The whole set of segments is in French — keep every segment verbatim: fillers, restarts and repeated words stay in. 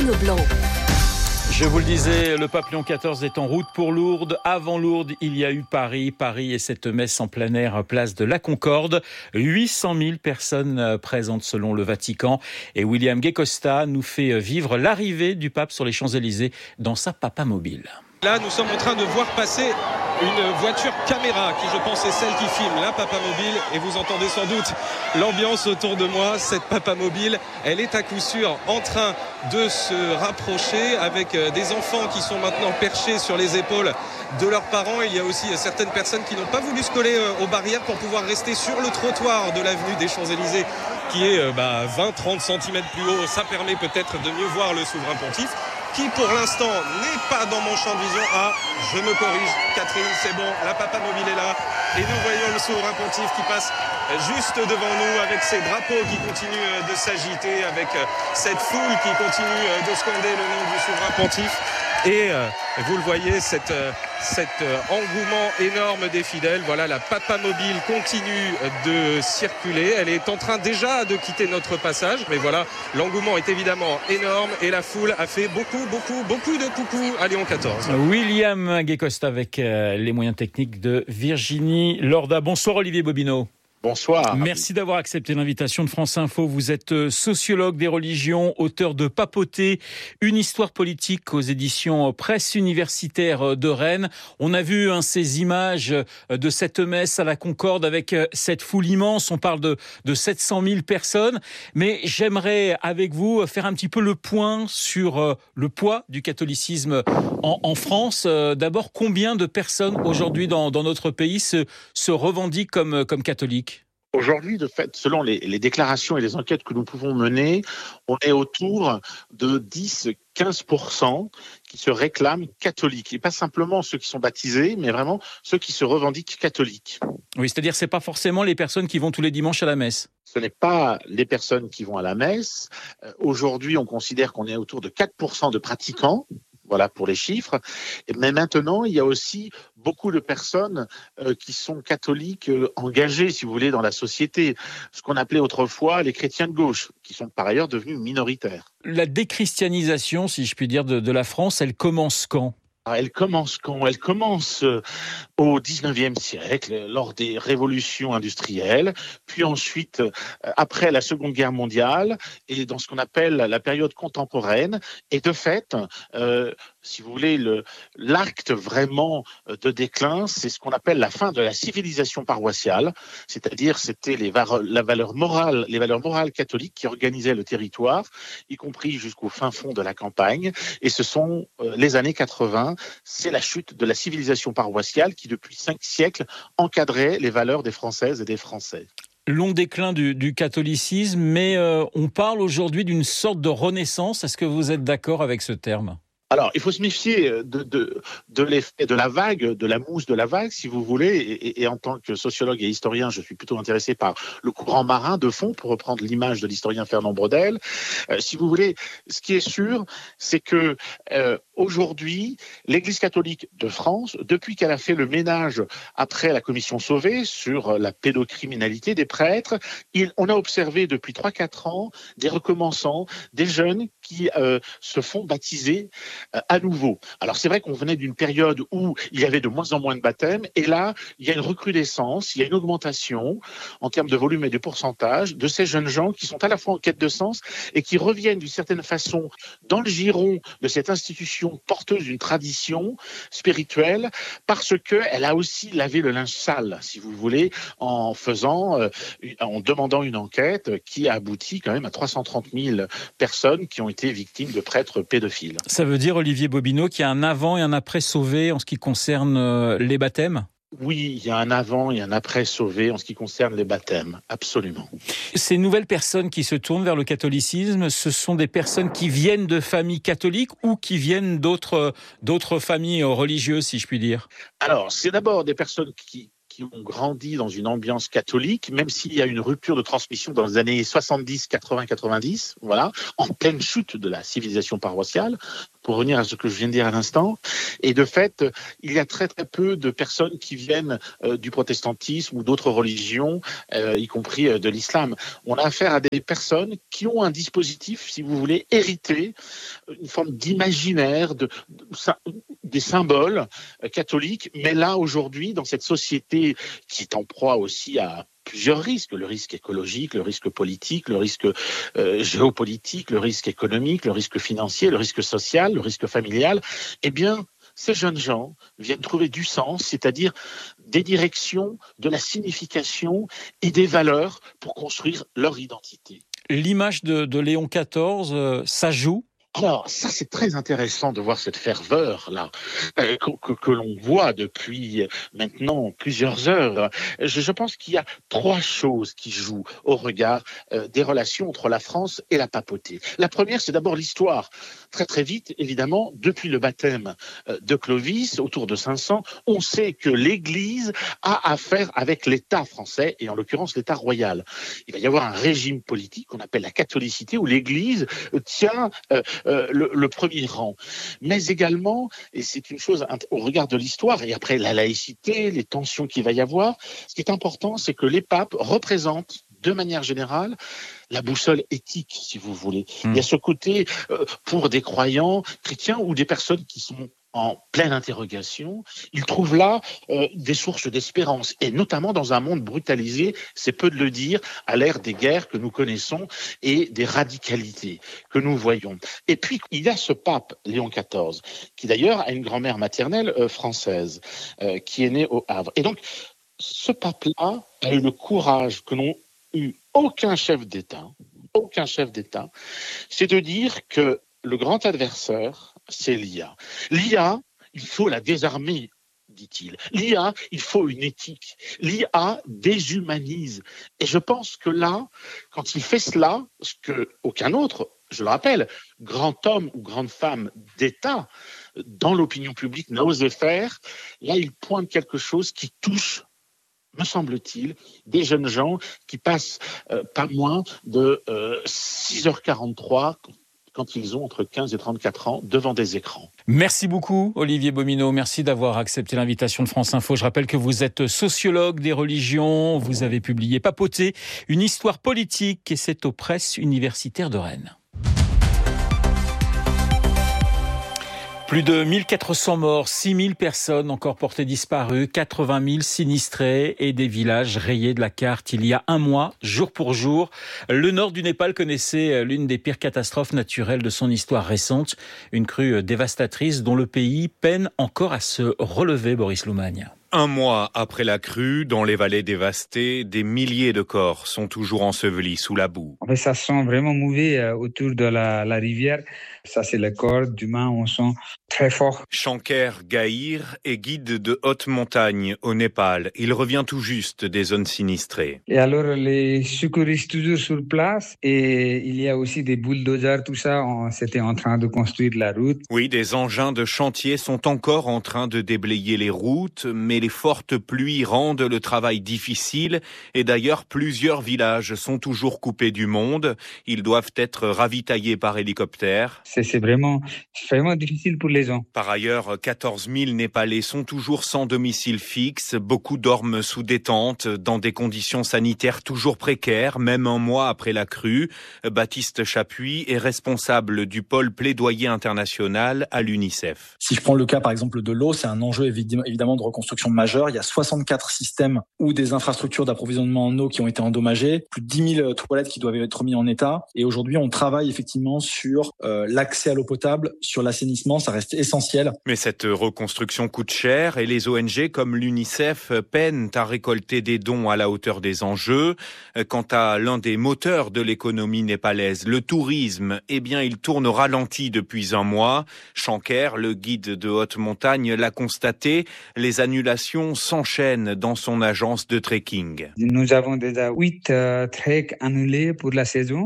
Bruno Blanc. Je vous le disais, le pape Léon quatorze est en route pour Lourdes. Avant Lourdes, il y a eu Paris. Paris et cette messe en plein air, place de la Concorde. huit cent mille personnes présentes selon le Vatican. Et William Guécosta nous fait vivre l'arrivée du pape sur les Champs-Élysées dans sa papamobile. Là, nous sommes en train de voir passer une voiture caméra qui, je pense, est celle qui filme la papamobile. Et vous entendez sans doute l'ambiance autour de moi. Cette papamobile, elle est à coup sûr en train de se rapprocher avec des enfants qui sont maintenant perchés sur les épaules de leurs parents. Il y a aussi certaines personnes qui n'ont pas voulu se coller aux barrières pour pouvoir rester sur le trottoir de l'avenue des Champs-Élysées qui est bah, vingt à trente centimètres plus haut. Ça permet peut-être de mieux voir le souverain pontife, qui pour l'instant n'est pas dans mon champ de vision. Ah, je me corrige, Catherine, c'est bon, la papamobile est là. Et nous voyons le souverain pontife qui passe juste devant nous avec ses drapeaux qui continuent de s'agiter, avec cette foule qui continue de scander le nom du souverain pontife. Et euh, vous le voyez, cet, euh, cet euh, engouement énorme des fidèles. Voilà, la papamobile continue de circuler. Elle est en train déjà de quitter notre passage. Mais voilà, l'engouement est évidemment énorme et la foule a fait beaucoup, beaucoup, beaucoup de coucou à Léon quatorze. William Guécosta avec euh, les moyens techniques de Virginie Lorda. Bonsoir Olivier Bobineau. Bonsoir. Merci d'avoir accepté l'invitation de France Info. Vous êtes sociologue des religions, auteur de Papauté, une histoire politique aux éditions Presse universitaire de Rennes. On a vu hein, ces images de cette messe à la Concorde avec cette foule immense. On parle de, de sept cent mille personnes. Mais j'aimerais avec vous faire un petit peu le point sur le poids du catholicisme en, en France. D'abord, combien de personnes aujourd'hui dans, dans notre pays se, se revendiquent comme, comme catholiques ? Aujourd'hui, de fait, selon les, les déclarations et les enquêtes que nous pouvons mener, on est autour de dix à quinze pour cent qui se réclament catholiques. Et pas simplement ceux qui sont baptisés, mais vraiment ceux qui se revendiquent catholiques. Oui, c'est-à-dire c'est pas forcément les personnes qui vont tous les dimanches à la messe. Ce n'est pas les personnes qui vont à la messe. Euh, aujourd'hui, on considère qu'on est autour de quatre pour cent de pratiquants. Voilà pour les chiffres. Mais maintenant, il y a aussi beaucoup de personnes euh, qui sont catholiques euh, engagées, si vous voulez, dans la société. Ce qu'on appelait autrefois les chrétiens de gauche, qui sont par ailleurs devenus minoritaires. La déchristianisation, si je puis dire, de, de la France, elle commence quand ? Elle commence quand ? Elle commence au dix-neuvième siècle, lors des révolutions industrielles, puis ensuite, après la Seconde Guerre mondiale, et dans ce qu'on appelle la période contemporaine. Et de fait, euh, si vous voulez, le, l'acte vraiment de déclin, c'est ce qu'on appelle la fin de la civilisation paroissiale, c'est-à-dire c'était les, la valeur morale, les valeurs morales catholiques qui organisaient le territoire, y compris jusqu'au fin fond de la campagne. Et ce sont euh, les années quatre-vingts. C'est la chute de la civilisation paroissiale qui, depuis cinq siècles, encadrait les valeurs des Françaises et des Français. Long déclin du, du catholicisme, mais euh, on parle aujourd'hui d'une sorte de renaissance. Est-ce que vous êtes d'accord avec ce terme ? Alors, il faut se méfier de, de, de l'effet de la vague, de la mousse de la vague, si vous voulez. Et, et en tant que sociologue et historien, je suis plutôt intéressé par le courant marin de fond, pour reprendre l'image de l'historien Fernand Braudel. Euh, si vous voulez, ce qui est sûr, c'est que euh, aujourd'hui, l'Église catholique de France, depuis qu'elle a fait le ménage après la commission Sauvé sur la pédocriminalité des prêtres, il, on a observé depuis trois à quatre ans des recommençants, des jeunes qui euh, se font baptiser à nouveau. Alors c'est vrai qu'on venait d'une période où il y avait de moins en moins de baptêmes, et là il y a une recrudescence, il y a une augmentation en termes de volume et de pourcentage de ces jeunes gens qui sont à la fois en quête de sens et qui reviennent d'une certaine façon dans le giron de cette institution porteuse d'une tradition spirituelle, parce qu'elle a aussi lavé le linge sale, si vous voulez, en faisant, euh, en demandant une enquête qui a abouti quand même à trois cent trente mille personnes qui ont été victimes de prêtres pédophiles. Ça veut dire, Olivier Bobineau, qu'il y a un avant et un après Sauvé en ce qui concerne euh, les baptêmes ? Oui, il y a un avant et un après Sauvé en ce qui concerne les baptêmes, absolument. Ces nouvelles personnes qui se tournent vers le catholicisme, ce sont des personnes qui viennent de familles catholiques ou qui viennent d'autres, d'autres familles religieuses, si je puis dire ? Alors, c'est d'abord des personnes qui qui ont grandi dans une ambiance catholique, même s'il y a une rupture de transmission dans les années soixante-dix, quatre-vingts, quatre-vingt-dix, voilà, en pleine chute de la civilisation paroissiale. pour revenir à ce que je viens de dire à l'instant. Et de fait, il y a très très peu de personnes qui viennent euh, du protestantisme ou d'autres religions, euh, y compris euh, de l'islam. On a affaire à des personnes qui ont un dispositif, si vous voulez, hérité, une forme d'imaginaire, de, de, de, des symboles euh, catholiques. Mais là, aujourd'hui, dans cette société qui est en proie aussi à plusieurs risques, le risque écologique, le risque politique, le risque euh, géopolitique, le risque économique, le risque financier, le risque social, le risque familial, eh bien, ces jeunes gens viennent trouver du sens, c'est-à-dire des directions, de la signification et des valeurs pour construire leur identité. L'image de, de Léon quatorze, euh, ça joue ? Alors, ça, c'est très intéressant de voir cette ferveur-là, euh, que, que, que l'on voit depuis maintenant plusieurs heures. Je, je pense qu'il y a trois choses qui jouent au regard euh, des relations entre la France et la papauté. La première, c'est d'abord l'histoire. Très, très vite, évidemment, depuis le baptême euh, de Clovis, autour de cinq cents, on sait que l'Église a affaire avec l'État français, et en l'occurrence l'État royal. Il va y avoir un régime politique qu'on appelle la catholicité, où l'Église tient euh, Euh, le, le premier rang, mais également, et c'est une chose au regard de l'histoire, et après la laïcité, les tensions qu'il va y avoir, ce qui est important, c'est que les papes représentent de manière générale la boussole éthique, si vous voulez. Mmh. Il y a ce côté euh, pour des croyants chrétiens ou des personnes qui sont en pleine interrogation, ils trouvent là euh, des sources d'espérance, et notamment dans un monde brutalisé, c'est peu de le dire, à l'ère des guerres que nous connaissons et des radicalités que nous voyons. Et puis, il y a ce pape, Léon quatorze, qui d'ailleurs a une grand-mère maternelle euh, française, euh, qui est née au Havre. Et donc, ce pape-là a eu le courage que n'ont eu aucun chef d'État, aucun chef d'État, c'est de dire que le grand adversaire, c'est l'I A. L'I A, il faut la désarmer, dit-il. L'I A, il faut une éthique. L'I A déshumanise. Et je pense que là, quand il fait cela, ce qu'aucun autre, je le rappelle, grand homme ou grande femme d'État, dans l'opinion publique, n'a osé faire, là, il pointe quelque chose qui touche, me semble-t-il, des jeunes gens qui passent euh, pas moins de euh, six heures quarante-trois quand ils ont entre quinze et trente-quatre ans devant des écrans. Merci beaucoup Olivier Bomineau, merci d'avoir accepté l'invitation de France Info. Je rappelle que vous êtes sociologue des religions, vous avez publié Papauté, une histoire politique, et c'est aux presses universitaires de Rennes. Plus de mille quatre cents morts, six mille personnes encore portées disparues, quatre-vingt mille sinistrés et des villages rayés de la carte il y a un mois, jour pour jour. Le nord du Népal connaissait l'une des pires catastrophes naturelles de son histoire récente, une crue dévastatrice dont le pays peine encore à se relever, Boris Loumagne. Un mois après la crue, dans les vallées dévastées, des milliers de corps sont toujours ensevelis sous la boue. En fait, ça sent vraiment mauvais euh, autour de la, la rivière. Ça, c'est les corps d'humains, on sent très fort. Shanker Gahir est guide de haute montagne au Népal. Il revient tout juste des zones sinistrées. Et alors, les secouristes toujours sur place, et il y a aussi des bulldozers, tout ça. On, c'était en train de construire la route. Oui, des engins de chantier sont encore en train de déblayer les routes, mais les fortes pluies rendent le travail difficile, et d'ailleurs plusieurs villages sont toujours coupés du monde. Ils doivent être ravitaillés par hélicoptère. C'est, c'est vraiment, vraiment difficile pour les gens. Par ailleurs, quatorze mille Népalais sont toujours sans domicile fixe. Beaucoup dorment sous des tentes, dans des conditions sanitaires toujours précaires, même un mois après la crue. Baptiste Chapuis est responsable du pôle plaidoyer international à l'UNICEF. Si je prends le cas par exemple de l'eau, c'est un enjeu évidemment de reconstruction majeur. Il y a soixante-quatre systèmes ou des infrastructures d'approvisionnement en eau qui ont été endommagées, plus de dix mille toilettes qui doivent être mises en état. Et aujourd'hui, on travaille effectivement sur euh, l'accès à l'eau potable, sur l'assainissement, ça reste essentiel. Mais cette reconstruction coûte cher et les O N G comme l'UNICEF peinent à récolter des dons à la hauteur des enjeux. Quant à l'un des moteurs de l'économie népalaise, le tourisme, eh bien, il tourne au ralenti depuis un mois. Shanker, le guide de haute montagne, l'a constaté, les annulations s'enchaînent dans son agence de trekking. Nous avons déjà huit euh, treks annulés pour la saison.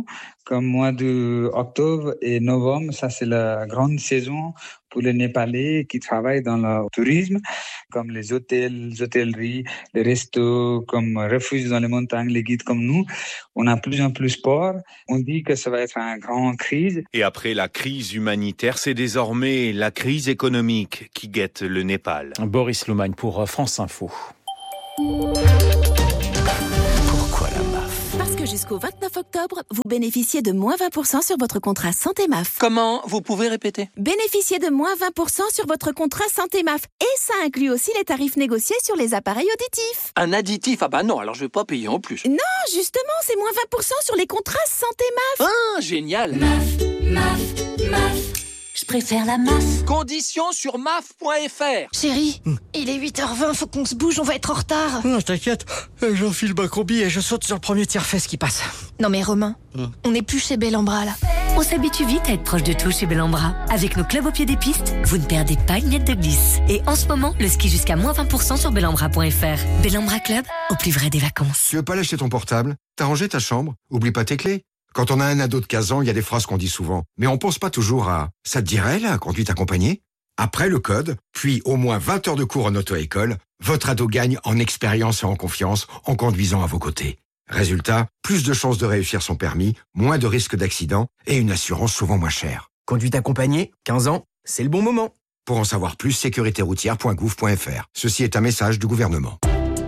comme mois d'octobre et novembre, ça c'est la grande saison pour les Népalais qui travaillent dans le tourisme, comme les hôtels, les hôtelleries, les restos, comme refuges dans les montagnes, les guides comme nous. On a plus en plus peur. On dit que ça va être une grande crise. Et après la crise humanitaire, c'est désormais la crise économique qui guette le Népal. Boris Loumagne pour France Info. Pourquoi la M A F ? Parce que jusqu'au vingt-neuf octobre, vous bénéficiez de moins vingt pour cent sur votre contrat Santé M A F. Comment ? Vous pouvez répéter ? Bénéficiez de moins vingt pour cent sur votre contrat Santé M A F. Et ça inclut aussi les tarifs négociés sur les appareils auditifs. Un additif ? Ah bah non, alors je vais pas payer en plus. Non, justement, c'est moins vingt pour cent sur les contrats Santé M A F. Ah, génial ! M A F, M A F, M A F. Je préfère la M A F. Conditions sur M A F point F R. Chérie, mmh. il est huit heures vingt, faut qu'on se bouge, on va être en retard. Non, t'inquiète, j'enfile ma combi et je saute sur le premier tiers-fesse qui passe. Non mais Romain, mmh. on n'est plus chez Bellambra là. On s'habitue vite à être proche de tout chez Bellambra. Avec nos clubs au pied des pistes, vous ne perdez pas une miette de glisse. Et en ce moment, le ski jusqu'à moins vingt pour cent sur bellambra point F R. Bellambra Club, au plus vrai des vacances. Tu veux pas lâcher ton portable ? T'as rangé ta chambre ? Oublie pas tes clés. Quand on a un ado de quinze ans, il y a des phrases qu'on dit souvent. Mais on pense pas toujours à « ça te dirait, la conduite accompagnée ?» Après le code, puis au moins vingt heures de cours en auto-école, votre ado gagne en expérience et en confiance en conduisant à vos côtés. Résultat, plus de chances de réussir son permis, moins de risques d'accident et une assurance souvent moins chère. Conduite accompagnée, quinze ans, c'est le bon moment. Pour en savoir plus, sécurité routière point gouv point F R. Ceci est un message du gouvernement.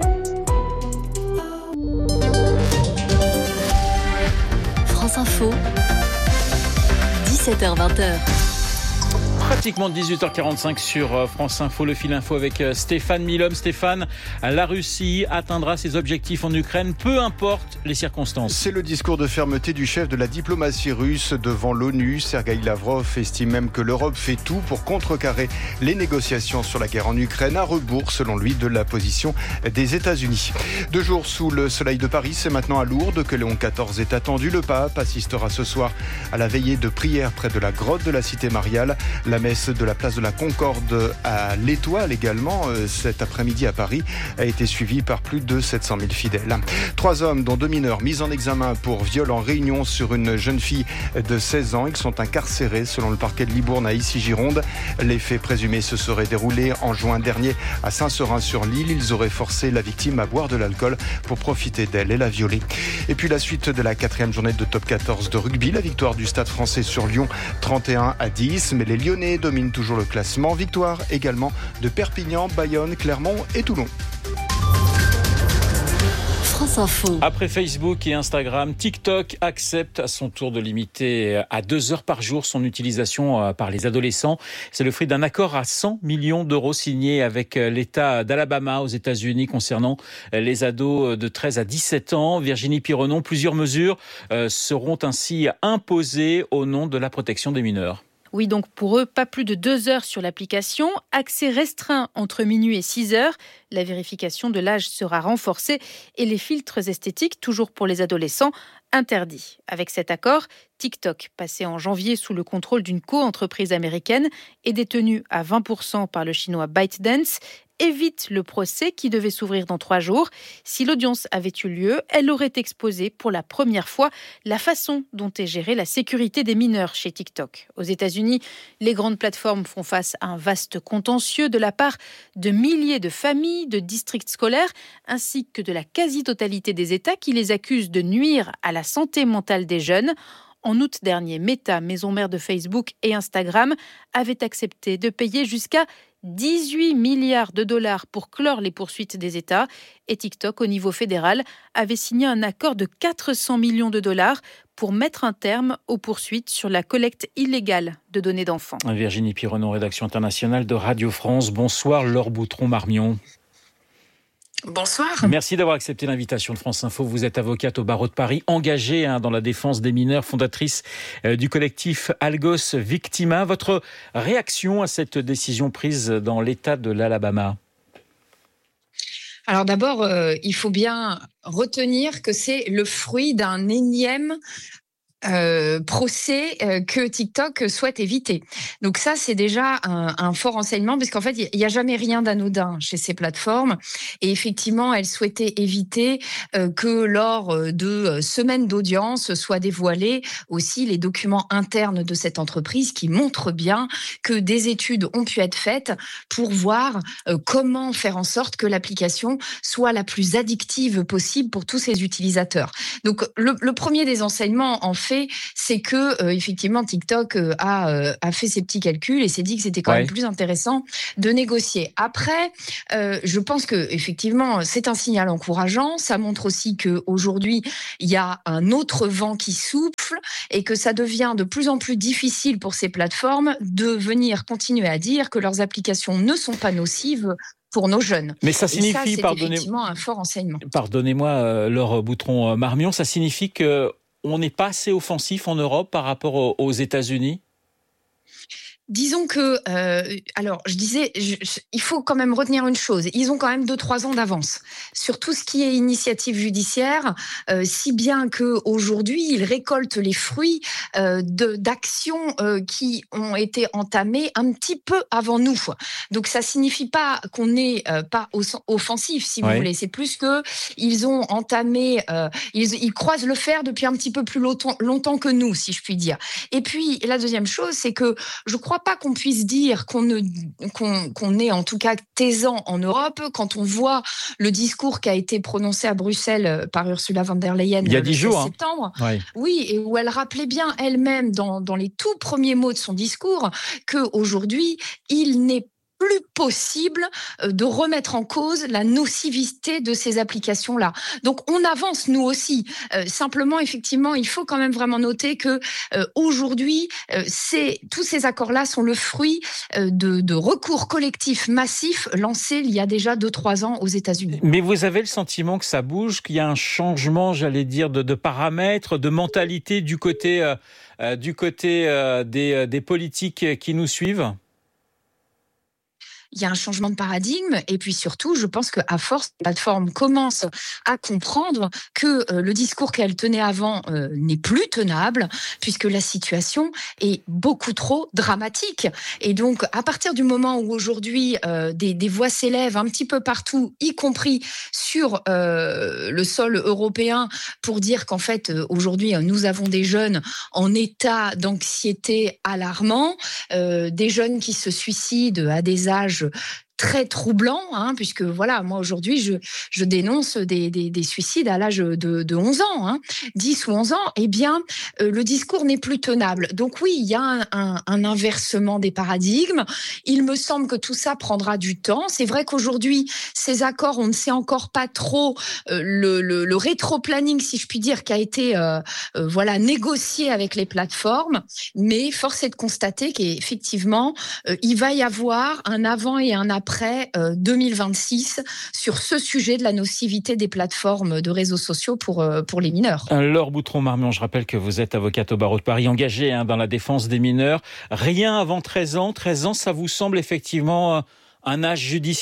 France Info, dix-sept heures vingt. Pratiquement dix-huit heures quarante-cinq sur France Info, le fil info avec Stéphane Milhomme. Stéphane, la Russie atteindra ses objectifs en Ukraine, peu importe les circonstances. C'est le discours de fermeté du chef de la diplomatie russe devant l'ONU. Sergueï Lavrov estime même que l'Europe fait tout pour contrecarrer les négociations sur la guerre en Ukraine, à rebours, selon lui, de la position des États-Unis. Deux jours sous le soleil de Paris, c'est maintenant à Lourdes que Léon quatorze est attendu. Le pape assistera ce soir à la veillée de prière près de la grotte de la Cité Mariale. La messe de la place de la Concorde à l'Étoile également, euh, cet après-midi à Paris, a été suivie par plus de sept cent mille fidèles. Trois hommes, dont deux mineurs, mis en examen pour viol en réunion sur une jeune fille de seize ans. Ils sont incarcérés selon le parquet de Libourne à Issy-Gironde. Les faits présumés se seraient déroulés en juin dernier à Saint-Seurin-sur-l'Île. Ils auraient forcé la victime à boire de l'alcool pour profiter d'elle et la violer. Et puis la suite de la quatrième journée de top quatorze de rugby. La victoire du Stade français sur Lyon, trente et un à dix. Mais les Lyonnais domine toujours le classement. Victoire également de Perpignan, Bayonne, Clermont et Toulon. France Info. Après Facebook et Instagram, TikTok accepte à son tour de limiter à deux heures par jour son utilisation par les adolescents. C'est le fruit d'un accord à cent millions d'euros signé avec l'État d'Alabama aux États-Unis concernant les ados de treize à dix-sept ans. Virginie Pironon, plusieurs mesures seront ainsi imposées au nom de la protection des mineurs. Oui, donc pour eux, pas plus de deux heures sur l'application, accès restreint entre minuit et six heures, la vérification de l'âge sera renforcée et les filtres esthétiques, toujours pour les adolescents, interdits. Avec cet accord, TikTok, passé en janvier sous le contrôle d'une co-entreprise américaine et détenue à vingt pour cent par le chinois ByteDance, évite le procès qui devait s'ouvrir dans trois jours. Si l'audience avait eu lieu, elle aurait exposé pour la première fois la façon dont est gérée la sécurité des mineurs chez TikTok. Aux États-Unis, les grandes plateformes font face à un vaste contentieux de la part de milliers de familles, de districts scolaires, ainsi que de la quasi-totalité des États qui les accusent de nuire à la santé mentale des jeunes. En août dernier, Meta, maison mère de Facebook et Instagram, avait accepté de payer jusqu'à dix-huit milliards de dollars pour clore les poursuites des États. Et TikTok, au niveau fédéral, avait signé un accord de quatre cents millions de dollars pour mettre un terme aux poursuites sur la collecte illégale de données d'enfants. Virginie Pironon, rédaction internationale de Radio France. Bonsoir, Laure Boutron-Marmion. Bonsoir. Merci d'avoir accepté l'invitation de France Info. Vous êtes avocate au barreau de Paris, engagée hein, dans la défense des mineurs, fondatrice euh, du collectif Algos Victima. Votre réaction à cette décision prise dans l'État de l'Alabama ? Alors d'abord, euh, il faut bien retenir que c'est le fruit d'un énième Euh, procès euh, que TikTok souhaite éviter. Donc ça, c'est déjà un, un fort renseignement, parce qu'en fait, il n'y a jamais rien d'anodin chez ces plateformes. Et effectivement, elles souhaitaient éviter euh, que lors de semaines d'audience soient dévoilés aussi les documents internes de cette entreprise qui montrent bien que des études ont pu être faites pour voir euh, comment faire en sorte que l'application soit la plus addictive possible pour tous ses utilisateurs. Donc le, le premier des enseignements, en fait, c'est que euh, effectivement TikTok euh, a, euh, a fait ses petits calculs et s'est dit que c'était quand ouais. même plus intéressant de négocier. Après, euh, je pense que effectivement c'est un signal encourageant. Ça montre aussi que aujourd'hui il y a un autre vent qui souffle et que ça devient de plus en plus difficile pour ces plateformes de venir continuer à dire que leurs applications ne sont pas nocives pour nos jeunes. Mais ça signifie, et ça, c'est pardonnez... effectivement un fort enseignement. Pardonnez-moi, euh, Laure Boutron-Marmion, ça signifie que on n'est pas assez offensif en Europe par rapport aux États-Unis ? Disons que, euh, alors je disais, je, je, il faut quand même retenir une chose, ils ont quand même deux trois ans d'avance sur tout ce qui est initiative judiciaire, euh, si bien qu'aujourd'hui ils récoltent les fruits euh, de, d'actions euh, qui ont été entamées un petit peu avant nous. Donc ça signifie pas qu'on n'est euh, pas offensif, si vous ouais. voulez, c'est plus que ils ont entamé, euh, ils, ils croisent le fer depuis un petit peu plus longtemps, longtemps que nous, si je puis dire. Et puis la deuxième chose, c'est que je crois pas qu'on puisse dire qu'on, ne, qu'on, qu'on est en tout cas taisant en Europe quand on voit le discours qui a été prononcé à Bruxelles par Ursula von der Leyen il y a dix jours, septembre. Hein. Ouais. Oui, et où elle rappelait bien elle-même dans, dans les tout premiers mots de son discours qu'aujourd'hui, il n'est plus possible de remettre en cause la nocivité de ces applications-là. Donc on avance nous aussi. Euh, simplement, effectivement, il faut quand même vraiment noter que euh, aujourd'hui, euh, c'est, tous ces accords-là sont le fruit euh, de, de recours collectifs massifs lancés il y a déjà deux trois ans aux États-Unis. Mais vous avez le sentiment que ça bouge, qu'il y a un changement, j'allais dire, de, de paramètres, de mentalité du côté, euh, euh, du côté euh, des, des politiques qui nous suivent ? Il y a un changement de paradigme et puis surtout, je pense qu'à force, les plateformes commencent à comprendre que euh, le discours qu'elles tenaient avant euh, n'est plus tenable puisque la situation est beaucoup trop dramatique. Et donc, à partir du moment où aujourd'hui, euh, des, des voix s'élèvent un petit peu partout, y compris sur euh, le sol européen, pour dire qu'en fait, euh, aujourd'hui, nous avons des jeunes en état d'anxiété alarmant, euh, des jeunes qui se suicident à des âges très troublant, hein, puisque voilà, moi aujourd'hui, je, je dénonce des, des, des suicides à l'âge de, de onze ans, hein, dix ou onze ans, eh bien, euh, le discours n'est plus tenable. Donc oui, il y a un, un, un inversement des paradigmes. Il me semble que tout ça prendra du temps. C'est vrai qu'aujourd'hui, ces accords, on ne sait encore pas trop euh, le, le, le rétro-planning, si je puis dire, qui a été euh, euh, voilà, négocié avec les plateformes, mais force est de constater qu'effectivement, euh, il va y avoir un avant et un après après euh, deux mille vingt-six sur ce sujet de la nocivité des plateformes de réseaux sociaux pour, euh, pour les mineurs. Laure Boutron-Marmion, je rappelle que vous êtes avocate au barreau de Paris, engagée hein, dans la défense des mineurs. Rien avant treize ans. treize ans, ça vous semble effectivement un âge judicieux ?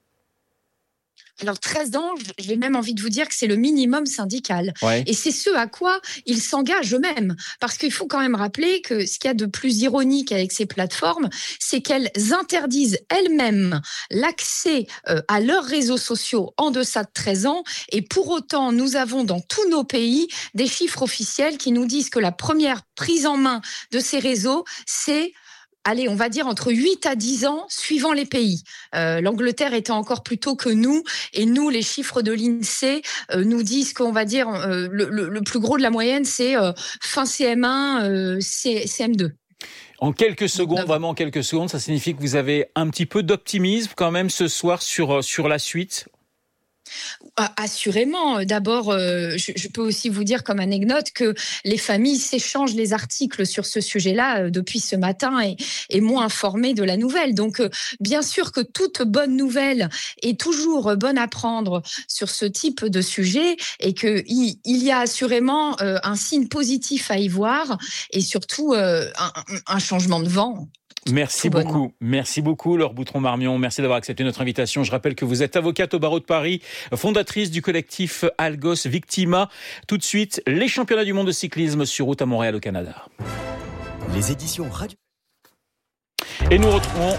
Alors treize ans, j'ai même envie de vous dire que c'est le minimum syndical. Ouais. Et c'est ce à quoi ils s'engagent eux-mêmes. Parce qu'il faut quand même rappeler que ce qu'il y a de plus ironique avec ces plateformes, c'est qu'elles interdisent elles-mêmes l'accès euh, à leurs réseaux sociaux en deçà de treize ans. Et pour autant, nous avons dans tous nos pays des chiffres officiels qui nous disent que la première prise en main de ces réseaux, c'est... allez, on va dire entre huit à dix ans, suivant les pays. Euh, L'Angleterre étant encore plus tôt que nous, et nous, les chiffres de l'INSEE euh, nous disent qu'on va dire euh, le, le, le plus gros de la moyenne, c'est euh, fin C M un, euh, C M deux. En quelques secondes, vraiment en quelques secondes, ça signifie que vous avez un petit peu d'optimisme quand même ce soir sur, sur la suite ? Assurément. D'abord, euh, je, je peux aussi vous dire comme anecdote que les familles s'échangent les articles sur ce sujet-là euh, depuis ce matin et, et m'ont informé de la nouvelle. Donc, euh, bien sûr que toute bonne nouvelle est toujours bonne à prendre sur ce type de sujet et qu'il il y a assurément euh, un signe positif à y voir et surtout euh, un, un changement de vent. Merci tout beaucoup. Merci beaucoup, Laure Boutron-Marmion. Merci d'avoir accepté notre invitation. Je rappelle que vous êtes avocate au barreau de Paris, fondatrice du collectif Algos Victima. Tout de suite, les championnats du monde de cyclisme sur route à Montréal au Canada. Les éditions radio. Et nous retrouvons...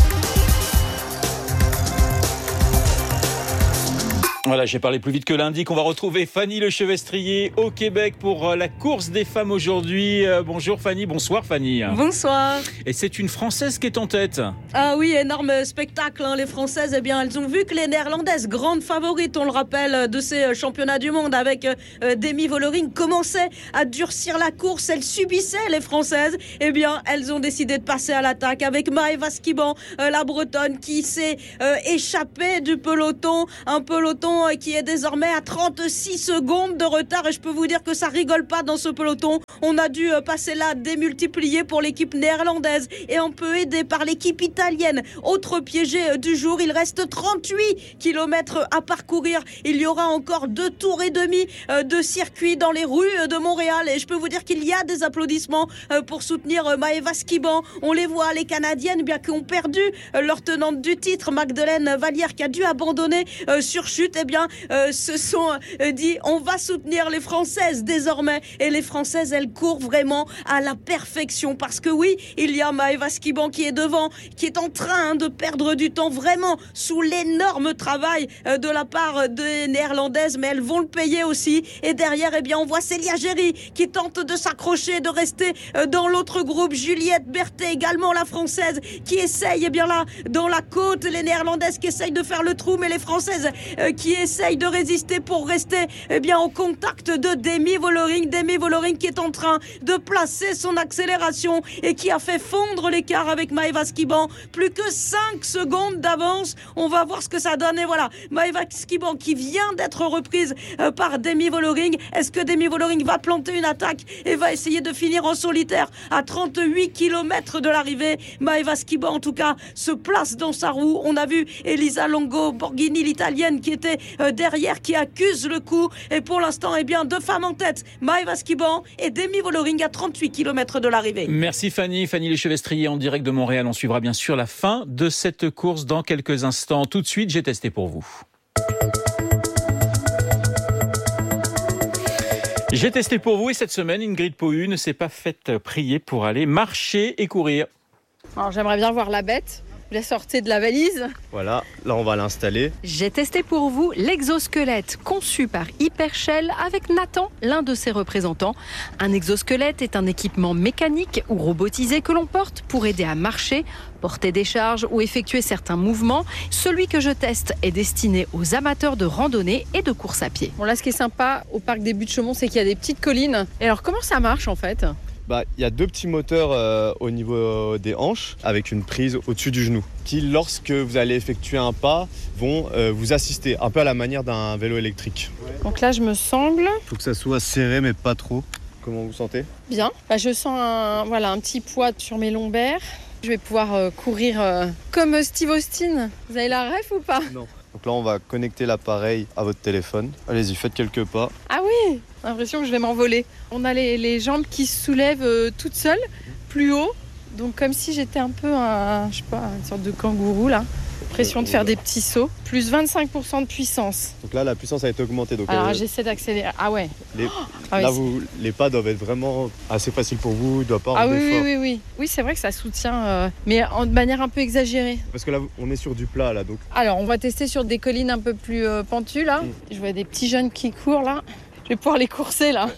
Voilà, j'ai parlé plus vite que lundi qu'on va retrouver Fanny Lechevestrier au Québec pour la course des femmes aujourd'hui. Bonjour Fanny, bonsoir Fanny. Bonsoir. Et c'est une Française qui est en tête. Ah oui, énorme spectacle. Hein. Les Françaises, eh bien, elles ont vu que les Néerlandaises, grandes favorites, on le rappelle, de ces championnats du monde avec euh, Demi Vollering, commençaient à durcir la course. Elles subissaient les Françaises. Eh bien, elles ont décidé de passer à l'attaque avec Maëva Skiban, euh, la Bretonne, qui s'est euh, échappée du peloton. Un peloton qui est désormais à trente-six secondes de retard et je peux vous dire que ça rigole pas dans ce peloton. On a dû passer là démultiplié pour l'équipe néerlandaise et un peu aidé par l'équipe italienne. Autre piégé du jour, il reste trente-huit kilomètres à parcourir. Il y aura encore deux tours et demi de circuit dans les rues de Montréal et je peux vous dire qu'il y a des applaudissements pour soutenir Maëva Skiban. On les voit, les Canadiennes, bien qu'ont perdu leur tenante du titre, Magdeleine Vallière, qui a dû abandonner sur chute. Eh bien, euh, se sont euh, dit on va soutenir les Françaises désormais. Et les Françaises, elles courent vraiment à la perfection. Parce que oui, il y a Maëva Skiban qui est devant, qui est en train hein, de perdre du temps vraiment sous l'énorme travail euh, de la part des Néerlandaises. Mais elles vont le payer aussi. Et derrière, eh bien, on voit Célia Géry qui tente de s'accrocher, de rester euh, dans l'autre groupe. Juliette Berthet, également la Française, qui essaye, eh bien là, dans la côte, les Néerlandaises qui essayent de faire le trou, mais les Françaises euh, qui essaye de résister pour rester eh bien, au contact de Demi Vollering. Demi Vollering qui est en train de placer son accélération et qui a fait fondre l'écart avec Maëva Skiban. Plus que cinq secondes d'avance. On va voir ce que ça donne. Et voilà, Maëva Skiban qui vient d'être reprise euh, par Demi Vollering. Est-ce que Demi Vollering va planter une attaque et va essayer de finir en solitaire à trente-huit kilomètres de l'arrivée? Maëva Skiban, en tout cas, se place dans sa roue. On a vu Elisa Longo Borghini, l'italienne, qui était Euh, derrière, qui accuse le coup. Et pour l'instant, eh bien, deux femmes en tête, Maëva Skiban et Demi Vollering à trente-huit kilomètres de l'arrivée. Merci Fanny. Fanny Lechevestrier en direct de Montréal. On suivra bien sûr la fin de cette course dans quelques instants. Tout de suite, j'ai testé pour vous. J'ai testé pour vous et cette semaine, Ingrid Pohu ne s'est pas faite prier pour aller marcher et courir. Alors, j'aimerais bien voir la bête. La sortie de la valise. Voilà, là on va l'installer. J'ai testé pour vous l'exosquelette conçu par Hypershell avec Nathan, l'un de ses représentants. Un exosquelette est un équipement mécanique ou robotisé que l'on porte pour aider à marcher, porter des charges ou effectuer certains mouvements. Celui que je teste est destiné aux amateurs de randonnée et de course à pied. Bon, là, ce qui est sympa au parc des Buttes-Chaumont, c'est qu'il y a des petites collines. Et alors, comment ça marche en fait ? Bah, il y a deux petits moteurs euh, au niveau euh, des hanches avec une prise au-dessus du genou qui, lorsque vous allez effectuer un pas, vont euh, vous assister, un peu à la manière d'un vélo électrique. Donc là, je me semble... Il faut que ça soit serré, mais pas trop. Comment vous sentez ? Bien. Bah, je sens un, voilà, un petit poids sur mes lombaires. Je vais pouvoir euh, courir euh, comme Steve Austin. Vous avez la ref ou pas ? Non. Donc là, on va connecter l'appareil à votre téléphone. Allez-y, faites quelques pas. Ah oui, j'ai l'impression que je vais m'envoler. On a les, les jambes qui se soulèvent euh, toutes seules, plus haut. Donc comme si j'étais un peu un, je sais pas, une sorte de kangourou là. Pression de faire des petits sauts. Plus vingt-cinq pour cent de puissance. Donc là, la puissance a été augmentée. Donc Alors euh, j'essaie d'accélérer. Ah ouais. Les, ah là, oui, vous, les pas doivent être vraiment assez faciles pour vous. Il ne doit pas Ah avoir oui, d'effort. oui, oui, oui. Oui, c'est vrai que ça soutient, euh, mais en, de manière un peu exagérée. Parce que là, on est sur du plat là. Donc... Alors, on va tester sur des collines un peu plus euh, pentues là. Mm. Je vois des petits jeunes qui courent là. Je vais pouvoir les courser là.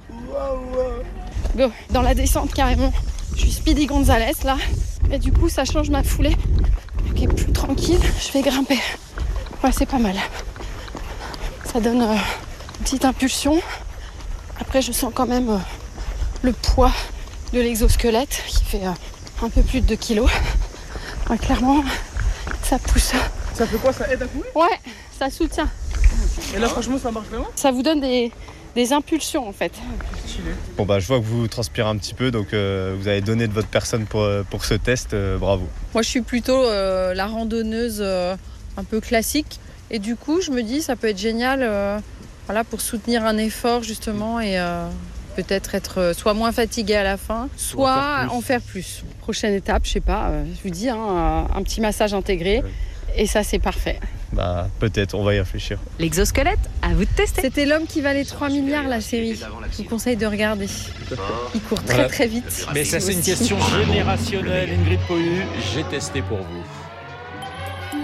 Go, dans la descente carrément. Je suis Speedy Gonzalez là. Et du coup, ça change ma foulée. Qui est plus tranquille. Je vais grimper. Ouais, c'est pas mal. Ça donne euh, une petite impulsion. Après, je sens quand même euh, le poids de l'exosquelette qui fait euh, un peu plus de deux kilos. Ouais, clairement, ça pousse. Ça fait quoi? Ça aide à courir? Ouais, ça soutient. Et là, franchement, ça marche vraiment? Ça vous donne des, des impulsions, en fait. Bon, bah, je vois que vous transpirez un petit peu, donc euh, vous avez donné de votre personne pour, pour ce test. Euh, bravo. Moi, je suis plutôt euh, la randonneuse euh, un peu classique. Et du coup, je me dis, ça peut être génial euh, voilà, pour soutenir un effort, justement, et euh, peut-être être soit moins fatigué à la fin, soit, soit faire en faire plus. Prochaine étape, je sais pas, je vous dis, hein, un petit massage intégré. Ouais. Et ça, c'est parfait. Bah, peut-être, on va y réfléchir. L'exosquelette, à vous de tester. C'était l'homme qui valait trois milliards, la série. Je vous conseille de regarder. Il court très voilà. très vite. Mais ça, c'est une question générationnelle. Ingrid Pohu, j'ai testé pour vous.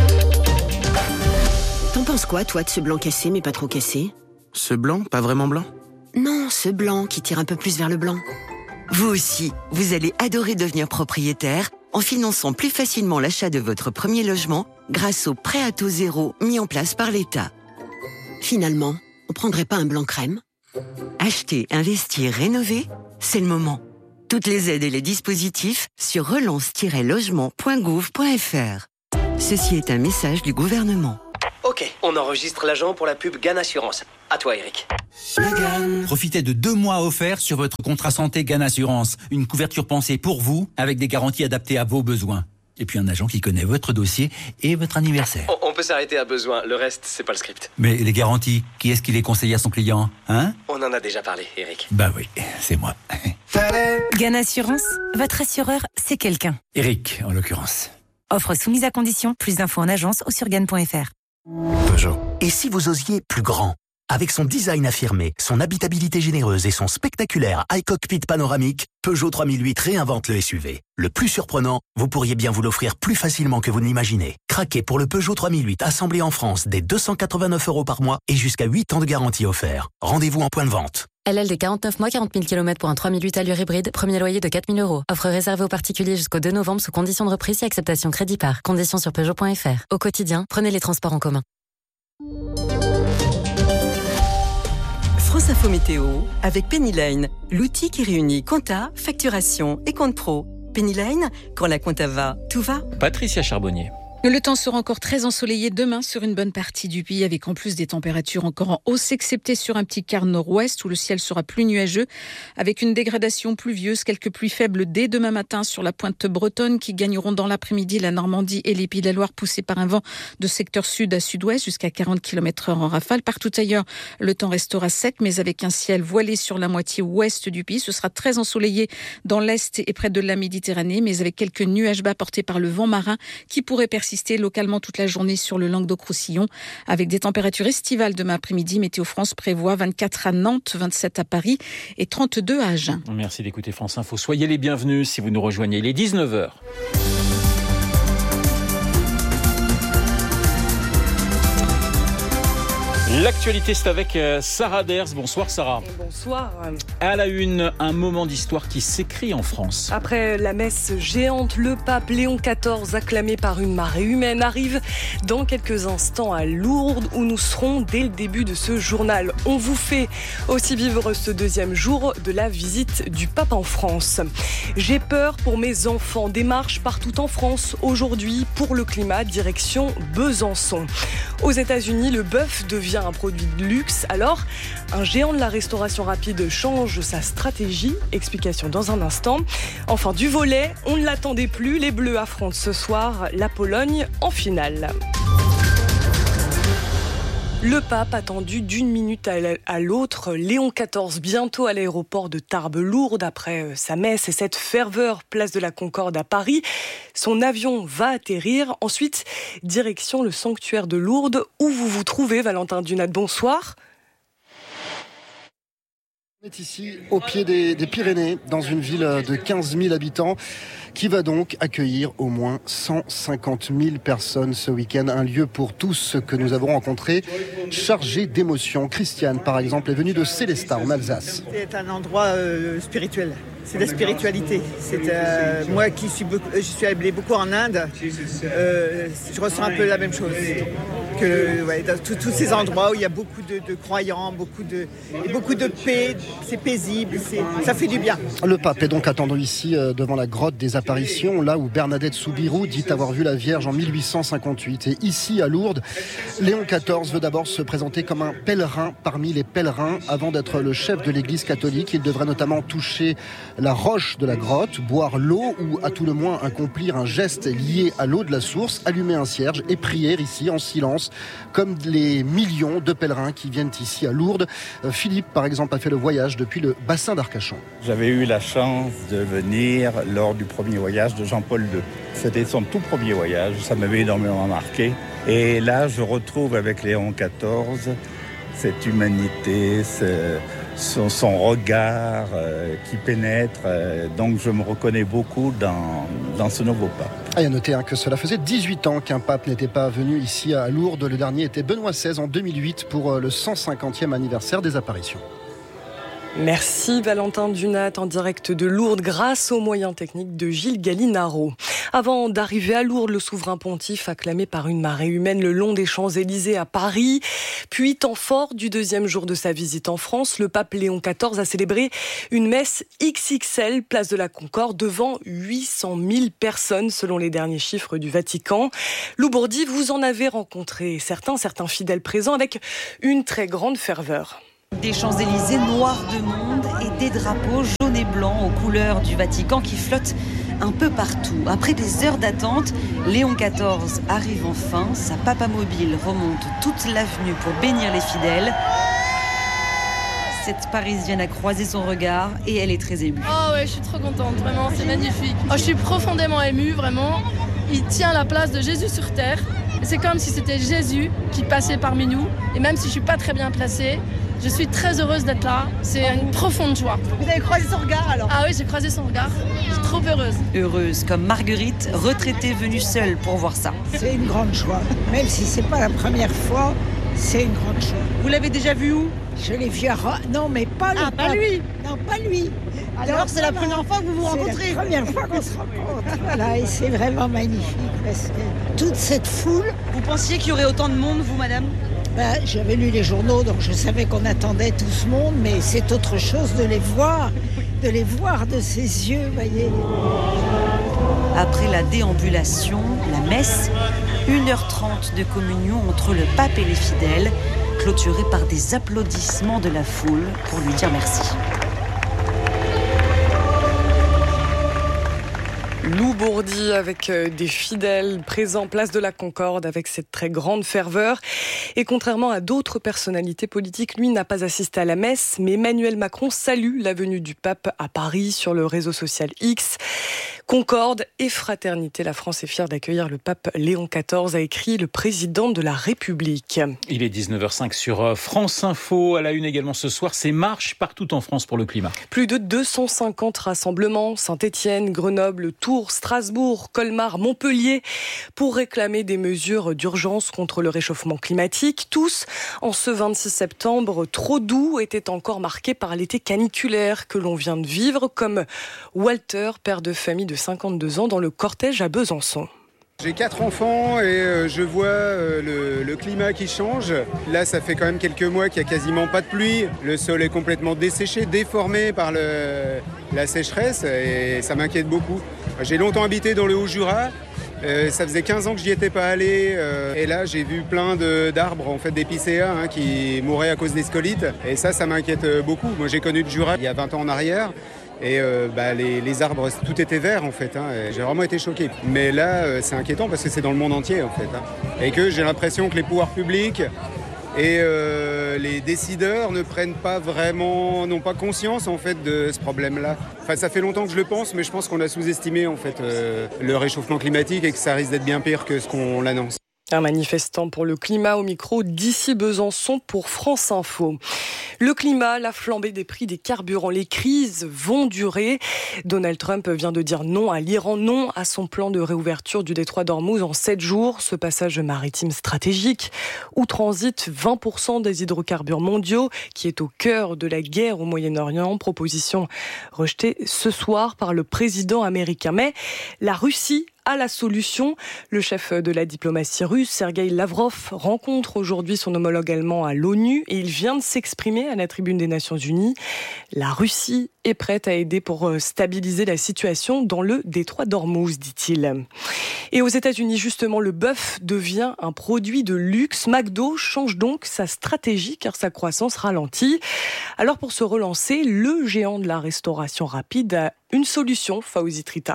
T'en penses quoi, toi, de ce blanc cassé, mais pas trop cassé ? Ce blanc, pas vraiment blanc ? Non, ce blanc qui tire un peu plus vers le blanc. Vous aussi, vous allez adorer devenir propriétaire en finançant plus facilement l'achat de votre premier logement grâce au prêt à taux zéro mis en place par l'État. Finalement, on prendrait pas un blanc crème ? Acheter, investir, rénover, c'est le moment. Toutes les aides et les dispositifs sur relance tiret logement point gouv point f r. Ceci est un message du gouvernement. Ok, on enregistre l'agent pour la pub Gan Assurance. À toi, Eric. Profitez de deux mois offerts sur votre contrat santé Gan Assurance. Une couverture pensée pour vous, avec des garanties adaptées à vos besoins. Et puis un agent qui connaît votre dossier et votre anniversaire. On, on peut s'arrêter à besoin, le reste, c'est pas le script. Mais les garanties, qui est-ce qui les conseille à son client, hein ? On en a déjà parlé, Eric. Bah oui, c'est moi. Gan Assurance, votre assureur, c'est quelqu'un. Eric, en l'occurrence. Offre soumise à condition, plus d'infos en agence ou sur gan point f r. Peugeot. Et si vous osiez plus grand ? Avec son design affirmé, son habitabilité généreuse et son spectaculaire iCockpit panoramique, Peugeot trois mille huit réinvente le S U V. Le plus surprenant, vous pourriez bien vous l'offrir plus facilement que vous ne l'imaginez. Craquez pour le Peugeot trois mille huit assemblé en France dès deux cent quatre-vingt-neuf euros par mois et jusqu'à huit ans de garantie offert. Rendez-vous en point de vente. L L D quarante-neuf mois, quarante mille kilomètres pour un trois mille huit allure hybride, premier loyer de quatre mille euros. Offre réservée aux particuliers jusqu'au deux novembre sous conditions de reprise et acceptation crédit par. Conditions sur Peugeot point f r. Au quotidien, prenez les transports en commun. France Info Météo avec Pennyline, l'outil qui réunit compta, facturation et compte pro. Pennyline, quand la compta va, tout va. Patricia Charbonnier. Le temps sera encore très ensoleillé demain sur une bonne partie du pays, avec en plus des températures encore en hausse, excepté sur un petit quart nord-ouest où le ciel sera plus nuageux, avec une dégradation pluvieuse, quelques pluies faibles dès demain matin sur la pointe bretonne qui gagneront dans l'après-midi la Normandie et les Pays de la Loire, poussés par un vent de secteur sud à sud-ouest jusqu'à quarante kilomètres heure en rafale. Partout ailleurs, le temps restera sec, mais avec un ciel voilé sur la moitié ouest du pays. Ce sera très ensoleillé dans l'est et près de la Méditerranée, mais avec quelques nuages bas portés par le vent marin qui pourraient persister localement toute la journée sur le Languedoc-Roussillon, avec des températures estivales demain après-midi. Météo France prévoit vingt-quatre à Nantes, vingt-sept à Paris et trente-deux à Agen. Merci d'écouter France Info. Soyez les bienvenus si vous nous rejoignez. Il est dix-neuf heures. L'actualité, c'est avec Sarah Ders. Bonsoir Sarah. Bonsoir. À la une, un moment d'histoire qui s'écrit en France. Après la messe géante, le pape Léon quatorze, acclamé par une marée humaine, arrive dans quelques instants à Lourdes, où nous serons dès le début de ce journal. On vous fait aussi vivre ce deuxième jour de la visite du pape en France. J'ai peur pour mes enfants. Des marches partout en France aujourd'hui pour le climat, direction Besançon. Aux États-Unis, le bœuf devient un produit de luxe. Alors, un géant de la restauration rapide change sa stratégie. Explication dans un instant. Enfin, du volley, on ne l'attendait plus. Les Bleus affrontent ce soir la Pologne en finale. Le pape attendu d'une minute à l'autre, Léon quatorze, bientôt à l'aéroport de Tarbes-Lourdes après sa messe et cette ferveur place de la Concorde à Paris. Son avion va atterrir. Ensuite, direction le sanctuaire de Lourdes où vous vous trouvez, Valentin Dunat. Bonsoir. On est ici au pied des, des Pyrénées, dans une ville de quinze mille habitants, qui va donc accueillir au moins cent cinquante mille personnes ce week-end. Un lieu pour tous ceux que nous avons rencontrés, chargé d'émotions. Christiane, par exemple, est venue de Célestat, en Alsace. C'est un endroit euh, spirituel. C'est de la spiritualité. C'est, euh, moi qui suis, beaucoup, je suis allé beaucoup en Inde, euh, je ressens un peu la même chose. Que, ouais, dans tous ces endroits où il y a beaucoup de, de croyants, beaucoup de, et beaucoup de paix, c'est paisible, c'est, ça fait du bien. Le pape est donc attendu ici euh, devant la grotte des apparitions, là où Bernadette Soubirous dit avoir vu la Vierge en mille huit cent cinquante-huit. Et ici, à Lourdes, Léon quatorze veut d'abord se présenter comme un pèlerin parmi les pèlerins. Avant d'être le chef de l'Église catholique, il devrait notamment toucher la roche de la grotte, boire l'eau ou à tout le moins accomplir un geste lié à l'eau de la source, allumer un cierge et prier ici en silence comme les millions de pèlerins qui viennent ici à Lourdes. Philippe, par exemple, a fait le voyage depuis le bassin d'Arcachon. J'avais eu la chance de venir lors du premier voyage de Jean-Paul deux. C'était son tout premier voyage, ça m'avait énormément marqué. Et là, je retrouve avec Léon quatorze cette humanité, ce, son, son regard euh, qui pénètre. Euh, donc je me reconnais beaucoup dans, dans ce nouveau pape. Ah, et à noter hein, que cela faisait dix-huit ans qu'un pape n'était pas venu ici à Lourdes. Le dernier était Benoît seize en deux mille huit pour le cent cinquantième anniversaire des apparitions. Merci Valentin Dunat en direct de Lourdes grâce aux moyens techniques de Gilles Gallinaro. Avant d'arriver à Lourdes, le souverain pontife acclamé par une marée humaine le long des Champs-Élysées à Paris. Puis, temps fort du deuxième jour de sa visite en France, le pape Léon quatorze a célébré une messe X X L, place de la Concorde, devant huit cent mille personnes selon les derniers chiffres du Vatican. Lou Bourdi, vous en avez rencontré certains, certains fidèles présents avec une très grande ferveur. Des Champs-Élysées noirs de monde et des drapeaux jaunes et blancs aux couleurs du Vatican qui flottent un peu partout. Après des heures d'attente, Léon quatorze arrive enfin. Sa papamobile remonte toute l'avenue pour bénir les fidèles. Cette Parisienne a croisé son regard et elle est très émue. Oh ouais, je suis trop contente, vraiment, c'est magnifique. Oh, je suis profondément émue, vraiment. Il tient la place de Jésus sur terre. C'est comme si c'était Jésus qui passait parmi nous. Et même si je ne suis pas très bien placée, je suis très heureuse d'être là. C'est une profonde joie. Vous avez croisé son regard alors ? Ah oui, j'ai croisé son regard. Je suis trop heureuse. Heureuse comme Marguerite, retraitée venue seule pour voir ça. C'est une grande joie. Même si ce n'est pas la première fois, c'est une grande joie. Vous l'avez déjà vu où ? Je l'ai vu à Rome. Non, mais pas, le ah, pas lui. Non, pas lui. Alors, Alors c'est la première fois que vous vous rencontrez. C'est la première fois qu'on se rencontre. Voilà, et c'est vraiment magnifique parce que toute cette foule. Vous pensiez qu'il y aurait autant de monde, vous, madame ? Ben, j'avais lu les journaux, donc je savais qu'on attendait tout ce monde, mais c'est autre chose de les voir, de les voir de ses yeux, voyez. Après la déambulation, la messe, une heure trente de communion entre le pape et les fidèles, clôturée par des applaudissements de la foule pour lui dire merci. Lou Bourdi avec des fidèles présents place de la Concorde avec cette très grande ferveur. Et contrairement à d'autres personnalités politiques, lui n'a pas assisté à la messe, mais Emmanuel Macron salue la venue du pape à Paris sur le réseau social X. Concorde et fraternité, la France est fière d'accueillir le pape Léon quatorze, a écrit le président de la République. Il est dix-neuf heures cinq sur France Info. À la une également ce soir, c'est marche partout en France pour le climat. Plus de deux cent cinquante rassemblements, Saint-Étienne, Grenoble, Tours, Strasbourg, Colmar, Montpellier, pour réclamer des mesures d'urgence contre le réchauffement climatique. Tous, en ce vingt-six septembre, trop doux, étaient encore marqués par l'été caniculaire que l'on vient de vivre, comme Walter, père de famille de cinquante-deux ans, dans le cortège à Besançon. J'ai quatre enfants et euh, je vois euh, le, le climat qui change. Là, ça fait quand même quelques mois qu'il n'y a quasiment pas de pluie. Le sol est complètement desséché, déformé par le, la sécheresse et ça m'inquiète beaucoup. J'ai longtemps habité dans le Haut-Jura. Euh, ça faisait quinze ans que je n'y étais pas allé. Euh, et là, j'ai vu plein de, d'arbres, en fait, d'épicéas hein, qui mouraient à cause des scolites. Et ça, ça m'inquiète beaucoup. Moi, j'ai connu le Jura il y a vingt ans en arrière. Et euh, bah, les, les arbres, tout était vert en fait. Hein, j'ai vraiment été choqué. Mais là, euh, c'est inquiétant parce que c'est dans le monde entier en fait. Hein, et que j'ai l'impression que les pouvoirs publics et euh, les décideurs ne prennent pas vraiment, n'ont pas conscience en fait de ce problème-là. Enfin, ça fait longtemps que je le pense, mais je pense qu'on a sous-estimé en fait euh, le réchauffement climatique et que ça risque d'être bien pire que ce qu'on l'annonce. Un manifestant pour le climat au micro d'ici Besançon pour France Info. Le climat, la flambée des prix des carburants, les crises vont durer. Donald Trump vient de dire non à l'Iran, non à son plan de réouverture du détroit d'Ormuz en sept jours. Ce passage maritime stratégique où transitent vingt pour cent des hydrocarbures mondiaux, qui est au cœur de la guerre au Moyen-Orient. Proposition rejetée ce soir par le président américain. Mais la Russie à la solution. Le chef de la diplomatie russe, Sergueï Lavrov, rencontre aujourd'hui son homologue allemand à l'ONU et il vient de s'exprimer à la tribune des Nations Unies. La Russie est prête à aider pour stabiliser la situation dans le détroit d'Ormuz, dit-il. Et aux États-Unis, justement, le bœuf devient un produit de luxe. McDo change donc sa stratégie car sa croissance ralentit. Alors pour se relancer, le géant de la restauration rapide a une solution, Fawzi Trita.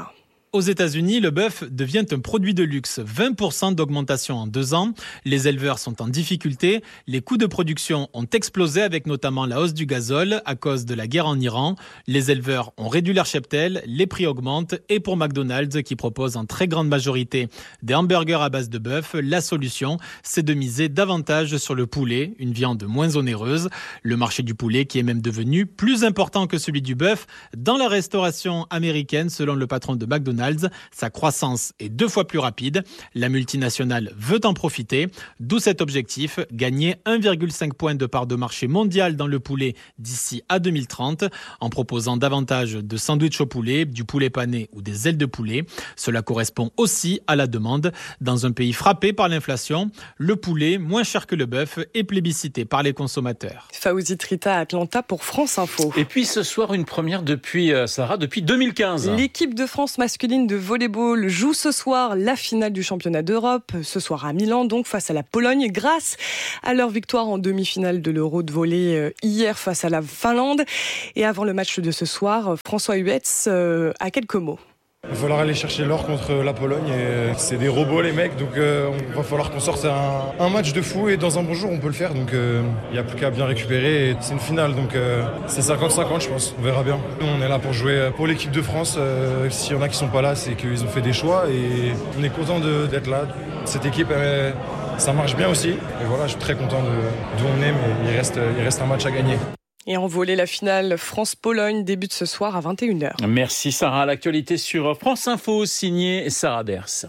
Aux États-Unis, le bœuf devient un produit de luxe. vingt pour cent d'augmentation en deux ans. Les éleveurs sont en difficulté. Les coûts de production ont explosé avec notamment la hausse du gazole à cause de la guerre en Iran. Les éleveurs ont réduit leur cheptel, les prix augmentent et pour McDonald's qui propose en très grande majorité des hamburgers à base de bœuf, la solution c'est de miser davantage sur le poulet, une viande moins onéreuse. Le marché du poulet qui est même devenu plus important que celui du bœuf dans la restauration américaine selon le patron de McDonald's. Sa croissance est deux fois plus rapide. La multinationale veut en profiter, d'où cet objectif, gagner un virgule cinq point de part de marché mondial dans le poulet d'ici à deux mille trente, en proposant davantage de sandwichs au poulet, du poulet pané ou des ailes de poulet. Cela correspond aussi à la demande. Dans un pays frappé par l'inflation, le poulet, moins cher que le bœuf, est plébiscité par les consommateurs. Fawzi Trita à Atlanta pour France Info. Et puis ce soir, une première depuis, euh, Sarah, depuis deux mille quinze. L'équipe de France masculine de volleyball joue ce soir la finale du championnat d'Europe, ce soir à Milan, donc face à la Pologne, grâce à leur victoire en demi-finale de l'Euro de volley hier face à la Finlande. Et avant le match de ce soir, François Huetz a quelques mots. Il va falloir aller chercher l'or contre la Pologne et c'est des robots les mecs, donc euh, on va falloir qu'on sorte un, un match de fou et dans un bon jour on peut le faire, donc il euh, n'y a plus qu'à bien récupérer et c'est une finale, donc euh, c'est cinquante cinquante je pense, on verra bien. Nous, on est là pour jouer pour l'équipe de France, euh, s'il y en a qui sont pas là c'est qu'ils ont fait des choix et on est content de, d'être là. Cette équipe elle, ça marche bien aussi et voilà, je suis très content de, d'où on est, mais il reste, il reste un match à gagner. Et en volley, la finale France-Pologne débute ce soir à vingt et une heures. Merci Sarah. L'actualité sur France Info, signée Sarah Ders.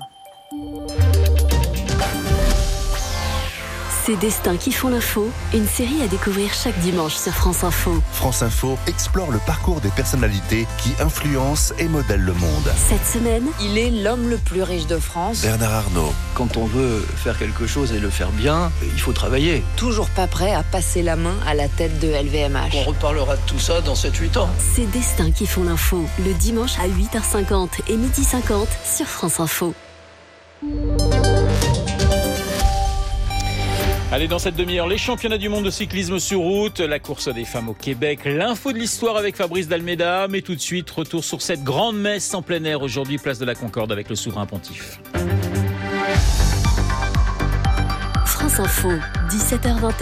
Ces destins qui font l'info, une série à découvrir chaque dimanche sur France Info. France Info explore le parcours des personnalités qui influencent et modèlent le monde. Cette semaine, il est l'homme le plus riche de France. Bernard Arnault. Quand on veut faire quelque chose et le faire bien, il faut travailler. Toujours pas prêt à passer la main à la tête de L V M H. On reparlera de tout ça dans sept huit ans. Ces destins qui font l'info, le dimanche à huit heures cinquante et midi cinquante sur France Info. Allez, dans cette demi-heure, les championnats du monde de cyclisme sur route, la course des femmes au Québec, l'info de l'histoire avec Fabrice Dalméda. Mais tout de suite, retour sur cette grande messe en plein air aujourd'hui, place de la Concorde avec le souverain pontife. France Info, dix-sept heures vingt.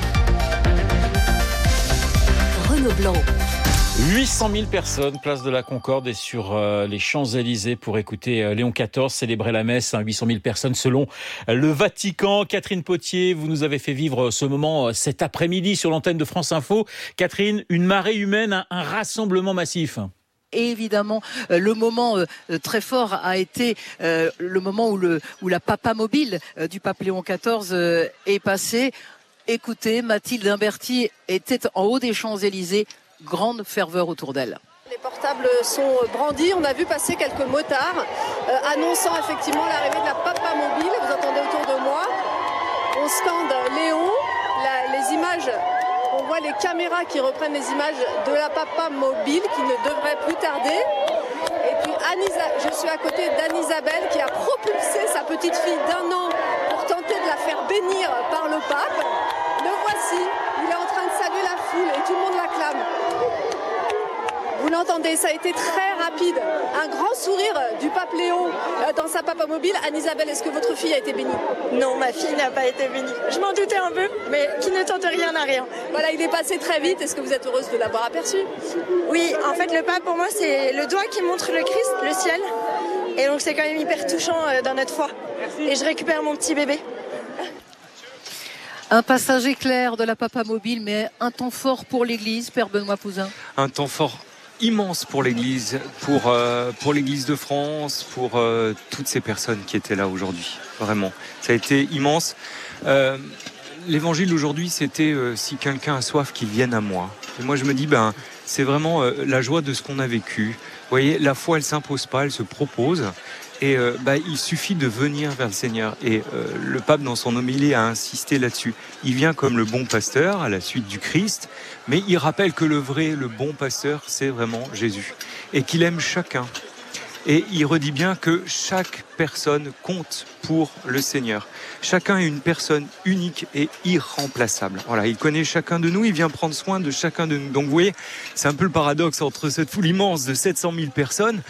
Renaud Blanc. huit cent mille personnes, place de la Concorde et sur euh, les Champs-Élysées pour écouter euh, Léon quatorze célébrer la messe. Hein, huit cent mille personnes selon euh, le Vatican. Catherine Potier, vous nous avez fait vivre ce moment euh, cet après-midi sur l'antenne de France Info. Catherine, une marée humaine, un, un rassemblement massif. Et évidemment, euh, le moment euh, très fort a été euh, le moment où, le, où la papa mobile euh, du pape Léon quatorze euh, est passée. Écoutez, Mathilde Imberti était en haut des Champs-Élysées. Grande ferveur autour d'elle. Les portables sont brandis. On a vu passer quelques motards euh, annonçant effectivement l'arrivée de la papa mobile. Vous entendez autour de moi. On scande Léon. La, les images, on voit les caméras qui reprennent les images de la papa mobile qui ne devrait plus tarder. Et puis Anne-Isa- je suis à côté d'Anne-Isabelle qui a propulsé sa petite fille d'un an pour tenter de la faire bénir par le pape. Le voici, il est en train de saluer la foule et tout le monde l'acclame. Vous l'entendez, ça a été très rapide. Un grand sourire du pape Léon dans sa papa mobile. Anne-Isabelle, est-ce que votre fille a été bénie? Non, ma fille n'a pas été bénie. Je m'en doutais un peu, mais qui ne tente rien n'a rien. Voilà, il est passé très vite. Est-ce que vous êtes heureuse de l'avoir aperçu? Oui, en fait, le pape, pour moi, c'est le doigt qui montre le Christ, le ciel. Et donc, c'est quand même hyper touchant dans notre foi. Et je récupère mon petit bébé. Un passage éclair de la papa mobile, mais un temps fort pour l'Église, Père Benoît Pouzin. Un temps fort immense pour l'Église, pour, euh, pour l'Église de France, pour euh, toutes ces personnes qui étaient là aujourd'hui. Vraiment, ça a été immense. Euh, L'évangile d'aujourd'hui, c'était euh, si quelqu'un a soif, qu'il vienne à moi. Et moi, je me dis, ben, c'est vraiment euh, la joie de ce qu'on a vécu. Vous voyez, la foi, elle s'impose pas, elle se propose. Et euh, bah, il suffit de venir vers le Seigneur. Et euh, le pape, dans son homélie, a insisté là-dessus. Il vient comme le bon pasteur, à la suite du Christ, mais il rappelle que le vrai, le bon pasteur, c'est vraiment Jésus. Et qu'il aime chacun. Et il redit bien que chaque personne compte pour le Seigneur. Chacun est une personne unique et irremplaçable. Voilà, il connaît chacun de nous, il vient prendre soin de chacun de nous. Donc vous voyez, c'est un peu le paradoxe entre cette foule immense de sept cent mille personnes.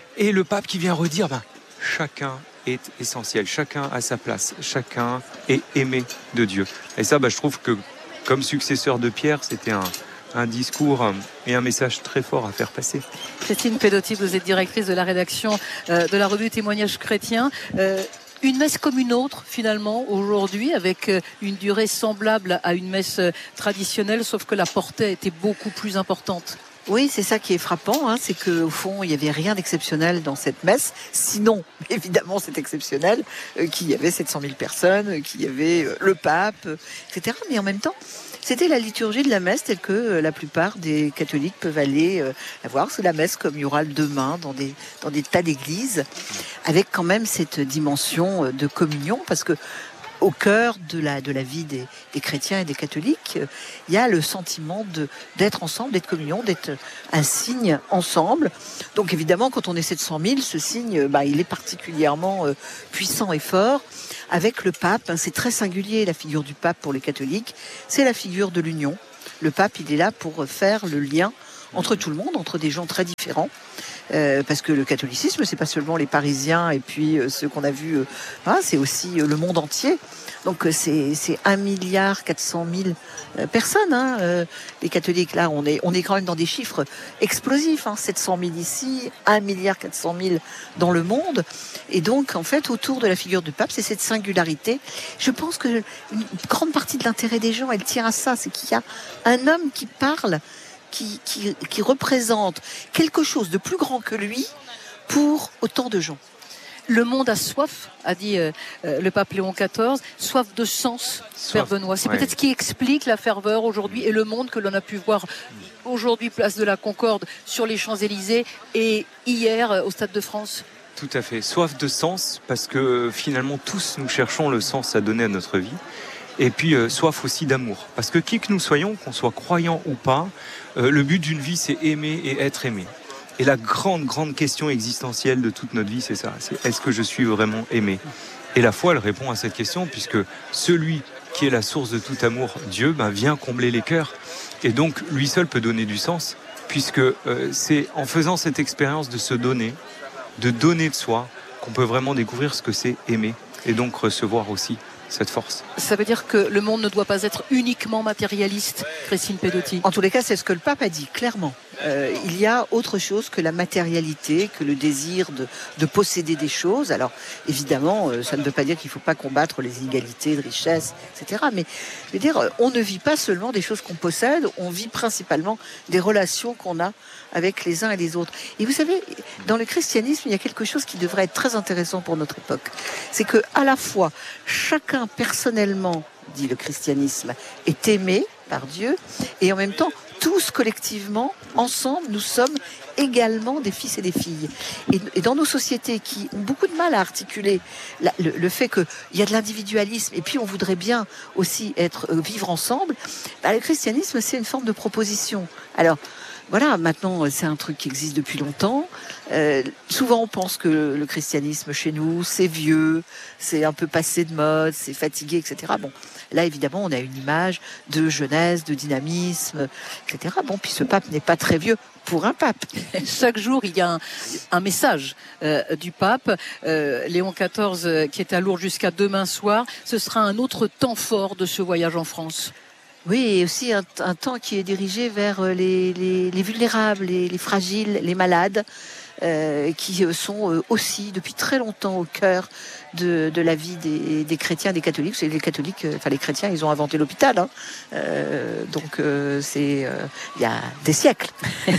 Et le pape qui vient redire, ben, chacun est essentiel, chacun a sa place, chacun est aimé de Dieu. Et ça, ben, je trouve que comme successeur de Pierre, c'était un, un discours et un message très fort à faire passer. Christine Pedotti, vous êtes directrice de la rédaction euh, de la revue Témoignages chrétiens. Euh, Une messe comme une autre, finalement, aujourd'hui, avec une durée semblable à une messe traditionnelle, sauf que la portée était beaucoup plus importante. Oui, c'est ça qui est frappant, hein, c'est qu'au fond, il n'y avait rien d'exceptionnel dans cette messe. Sinon, évidemment, c'est exceptionnel euh, qu'il y avait sept cent mille personnes, qu'il y avait euh, le pape, euh, et cetera. Mais en même temps, c'était la liturgie de la messe telle que euh, la plupart des catholiques peuvent aller euh, la voir. C'est la messe comme il y aura demain dans des, dans des tas d'églises, avec quand même cette dimension euh, de communion, parce que au cœur de la, de la vie des, des chrétiens et des catholiques, euh, il y a le sentiment de, d'être ensemble, d'être communion, d'être un signe ensemble. Donc évidemment, quand on est sept cent mille, ce signe, bah, il est particulièrement euh, puissant et fort. Avec le pape, hein, c'est très singulier, la figure du pape pour les catholiques, c'est la figure de l'union. Le pape, il est là pour faire le lien entre tout le monde, entre des gens très différents. Euh, parce que le catholicisme, c'est pas seulement les Parisiens et puis euh, ceux qu'on a vus, euh, hein, c'est aussi euh, le monde entier. Donc euh, c'est c'est un milliard quatre cent mille euh, personnes. Hein, euh, les catholiques là, on est on est quand même dans des chiffres explosifs. Hein, sept cent mille ici, un milliard quatre cent mille dans le monde. Et donc en fait, autour de la figure du pape, c'est cette singularité. Je pense que une grande partie de l'intérêt des gens, elle tient à ça, c'est qu'il y a un homme qui parle. Qui, qui, qui représente quelque chose de plus grand que lui pour autant de gens. Le monde a soif, a dit euh, euh, le pape Léon quatorze, soif de sens, Père Benoît. C'est ouais. peut-être ce qui explique la ferveur aujourd'hui et le monde que l'on a pu voir aujourd'hui, place de la Concorde, sur les Champs-Élysées et hier euh, au Stade de France. Tout à fait, soif de sens, parce que finalement tous nous cherchons le sens à donner à notre vie. Et puis euh, soif aussi d'amour, parce que qui que nous soyons, qu'on soit croyant ou pas, euh, le but d'une vie c'est aimer et être aimé. Et la grande grande question existentielle de toute notre vie, c'est ça, c'est est-ce que je suis vraiment aimé? Et la foi elle répond à cette question, puisque celui qui est la source de tout amour, Dieu, ben, vient combler les cœurs, et donc lui seul peut donner du sens, puisque euh, c'est en faisant cette expérience de se donner, de donner de soi, qu'on peut vraiment découvrir ce que c'est aimer, et donc recevoir aussi cette force. Ça veut dire que le monde ne doit pas être uniquement matérialiste, Christine Pedotti. En tous les cas, c'est ce que le pape a dit, clairement. Euh, il y a autre chose que la matérialité, que le désir de, de posséder des choses. Alors, évidemment, euh, ça ne veut pas dire qu'il ne faut pas combattre les inégalités de richesse, et cetera. Mais, je veux dire, on ne vit pas seulement des choses qu'on possède, on vit principalement des relations qu'on a avec les uns et les autres. Et vous savez, dans le christianisme, il y a quelque chose qui devrait être très intéressant pour notre époque. C'est que, à la fois, chacun personnellement, dit le christianisme, est aimé par Dieu, et en même temps, tous collectivement, ensemble, nous sommes également des fils et des filles. Et, et dans nos sociétés qui ont beaucoup de mal à articuler la, le, le fait qu'il y a de l'individualisme, et puis on voudrait bien aussi être euh, vivre ensemble, bah, le christianisme, c'est une forme de proposition. Alors, voilà, maintenant, c'est un truc qui existe depuis longtemps. Euh, souvent, on pense que le, le christianisme chez nous, c'est vieux, c'est un peu passé de mode, c'est fatigué, et cetera. Bon, là, évidemment, on a une image de jeunesse, de dynamisme, et cetera. Bon, puis ce pape n'est pas très vieux pour un pape. Chaque jour, il y a un, un message euh, du pape. Euh, Léon quatorze, euh, qui est à Lourdes jusqu'à demain soir. Ce sera un autre temps fort de ce voyage en France. Oui, et aussi un, un temps qui est dirigé vers les, les, les vulnérables, les, les fragiles, les malades, euh, qui sont euh, aussi depuis très longtemps au cœur de, de la vie des, des chrétiens, des catholiques. C'est les catholiques, euh, enfin les chrétiens, ils ont inventé l'hôpital, hein. euh, donc euh, c'est euh, il y a des siècles.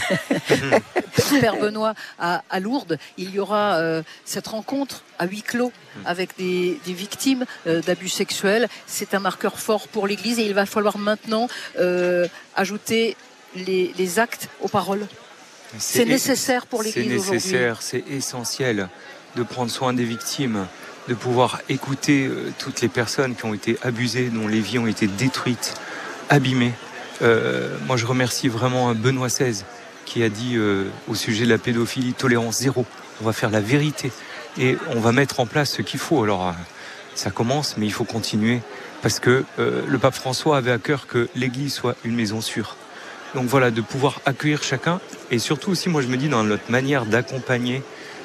Père Benoît, à, à Lourdes, il y aura euh, cette rencontre à huis clos avec des, des victimes euh, d'abus sexuels. C'est un marqueur fort pour l'Église et il va falloir maintenant euh, ajouter les, les actes aux paroles. C'est, c'est nécessaire pour l'Église aujourd'hui. C'est nécessaire, c'est essentiel de prendre soin des victimes, de pouvoir écouter euh, toutes les personnes qui ont été abusées, dont les vies ont été détruites, abîmées. Euh, moi, je remercie vraiment Benoît seize qui a dit euh, au sujet de la pédophilie, tolérance zéro. On va faire la vérité. Et on va mettre en place ce qu'il faut. Alors, ça commence, mais il faut continuer. Parce que euh, le pape François avait à cœur que l'Église soit une maison sûre. Donc voilà, de pouvoir accueillir chacun. Et surtout aussi, moi je me dis, dans notre manière d'accompagner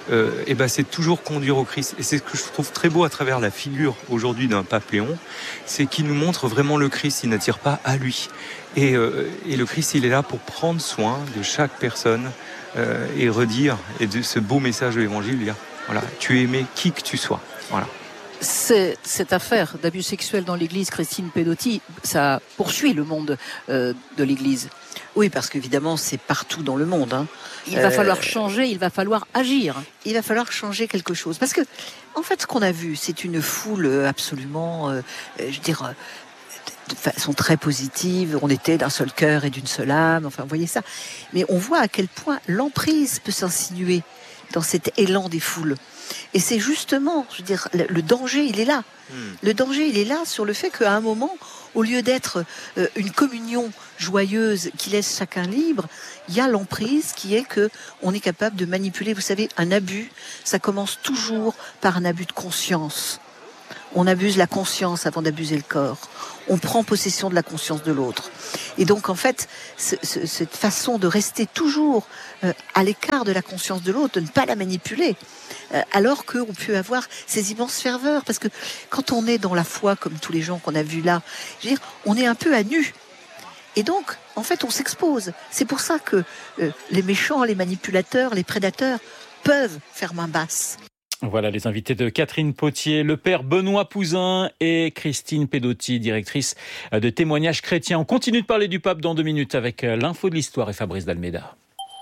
euh, et ben c'est toujours conduire au Christ. Et c'est ce que je trouve très beau à travers la figure aujourd'hui d'un pape Léon, c'est qu'il nous montre vraiment le Christ, il n'attire pas à lui. Et, euh, et le Christ, il est là pour prendre soin de chaque personne euh, et redire, et de ce beau message de l'Évangile, dire, voilà, tu es aimé qui que tu sois. Voilà. C'est, cette affaire d'abus sexuels dans l'Église, Christine Pedotti, ça poursuit le monde euh, de l'Église. Oui, parce qu'évidemment, c'est partout dans le monde. Hein. Il va euh, falloir changer, il va falloir agir. Il va falloir changer quelque chose. Parce que, en fait, ce qu'on a vu, c'est une foule absolument, euh, je veux dire, de façon très positive. On était d'un seul cœur et d'une seule âme. Enfin, vous voyez ça. Mais on voit à quel point l'emprise peut s'insinuer dans cet élan des foules. Et c'est justement, je veux dire, le, le danger, il est là. Mmh. Le danger, il est là sur le fait qu'à un moment, au lieu d'être euh, une communion joyeuse qui laisse chacun libre, il y a l'emprise qui est que on est capable de manipuler. Vous savez, un abus, ça commence toujours par un abus de conscience. On abuse la conscience avant d'abuser le corps. On prend possession de la conscience de l'autre. Et donc, en fait, ce, ce, cette façon de rester toujours euh, à l'écart de la conscience de l'autre, de ne pas la manipuler, euh, alors qu'on peut avoir ces immenses ferveurs. Parce que quand on est dans la foi, comme tous les gens qu'on a vus là, je veux dire, on est un peu à nu. Et donc, en fait, on s'expose. C'est pour ça que euh, les méchants, les manipulateurs, les prédateurs peuvent faire main basse. Voilà les invités de Catherine Potier, le père Benoît Pouzin et Christine Pedotti, directrice de Témoignages chrétiens. On continue de parler du pape dans deux minutes avec l'info de l'histoire et Fabrice d'Almeida.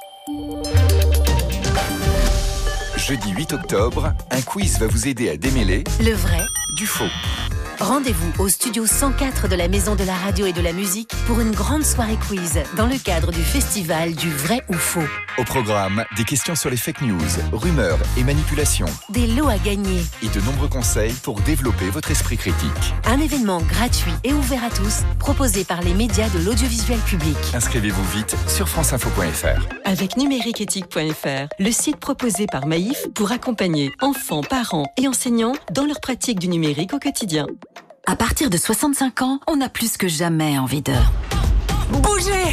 Jeudi huit octobre, un quiz va vous aider à démêler le vrai du faux. Rendez-vous au studio cent quatre de la Maison de la Radio et de la Musique pour une grande soirée quiz dans le cadre du festival du vrai ou faux. Au programme, des questions sur les fake news, rumeurs et manipulations. Des lots à gagner. Et de nombreux conseils pour développer votre esprit critique. Un événement gratuit et ouvert à tous, proposé par les médias de l'audiovisuel public. Inscrivez-vous vite sur franceinfo point f r. Avec numériqueéthique point f r, le site proposé par Maïf pour accompagner enfants, parents et enseignants dans leur pratique du numérique au quotidien. À partir de soixante-cinq ans, on a plus que jamais envie de bouger.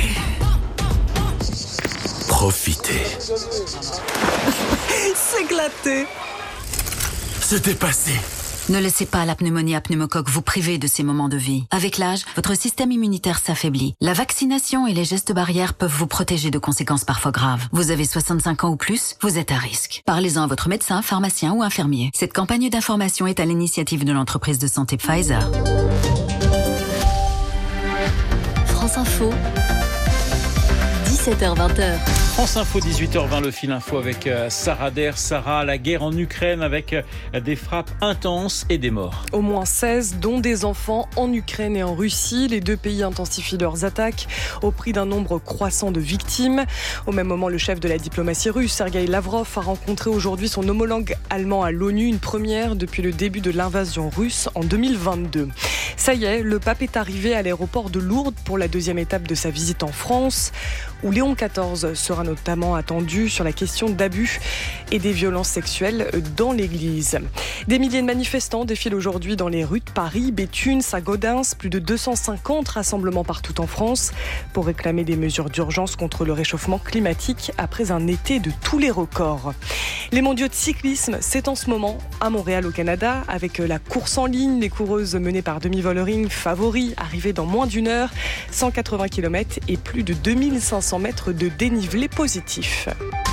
Profiter. S'éclater. Se dépasser. Ne laissez pas la pneumonie à pneumocoque vous priver de ces moments de vie. Avec l'âge, votre système immunitaire s'affaiblit. La vaccination et les gestes barrières peuvent vous protéger de conséquences parfois graves. Vous avez soixante-cinq ans ou plus, vous êtes à risque. Parlez-en à votre médecin, pharmacien ou infirmier. Cette campagne d'information est à l'initiative de l'entreprise de santé Pfizer. France Info, dix-sept heures vingt. France Info, dix-huit heures vingt, le fil info avec Sarah Der. Sarah, la guerre en Ukraine avec des frappes intenses et des morts. Au moins seize, dont des enfants en Ukraine et en Russie. Les deux pays intensifient leurs attaques au prix d'un nombre croissant de victimes. Au même moment, le chef de la diplomatie russe, Sergueï Lavrov, a rencontré aujourd'hui son homologue allemand à l'ONU, une première depuis le début de l'invasion russe en deux mille vingt-deux. Ça y est, le pape est arrivé à l'aéroport de Lourdes pour la deuxième étape de sa visite en France, où Léon quatorze sera notamment attendu sur la question d'abus et des violences sexuelles dans l'église. Des milliers de manifestants défilent aujourd'hui dans les rues de Paris, Béthune, Saint-Gaudens, plus de deux cent cinquante rassemblements partout en France pour réclamer des mesures d'urgence contre le réchauffement climatique après un été de tous les records. Les mondiaux de cyclisme, c'est en ce moment à Montréal au Canada avec la course en ligne, les coureuses menées par Demi Vollering, favoris, arrivées dans moins d'une heure, cent quatre-vingts kilomètres et plus de deux mille cinq cents mètres de dénivelé positif.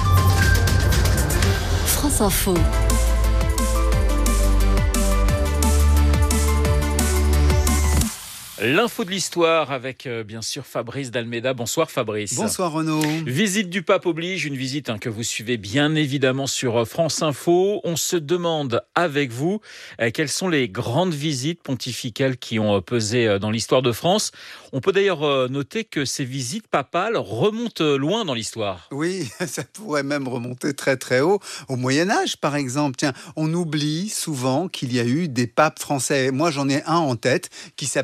France Info. L'info de l'histoire avec euh, bien sûr Fabrice d'Almeida. Bonsoir Fabrice. Bonsoir Renaud. Visite du pape oblige, une visite hein, que vous suivez bien évidemment sur France Info. On se demande avec vous euh, quelles sont les grandes visites pontificales qui ont euh, pesé euh, dans l'histoire de France. On peut d'ailleurs euh, noter que ces visites papales remontent euh, loin dans l'histoire. Oui, ça pourrait même remonter très très haut, au Moyen-Âge par exemple. Tiens, on oublie souvent qu'il y a eu des papes français. Moi j'en ai un en tête qui s'appelait Clément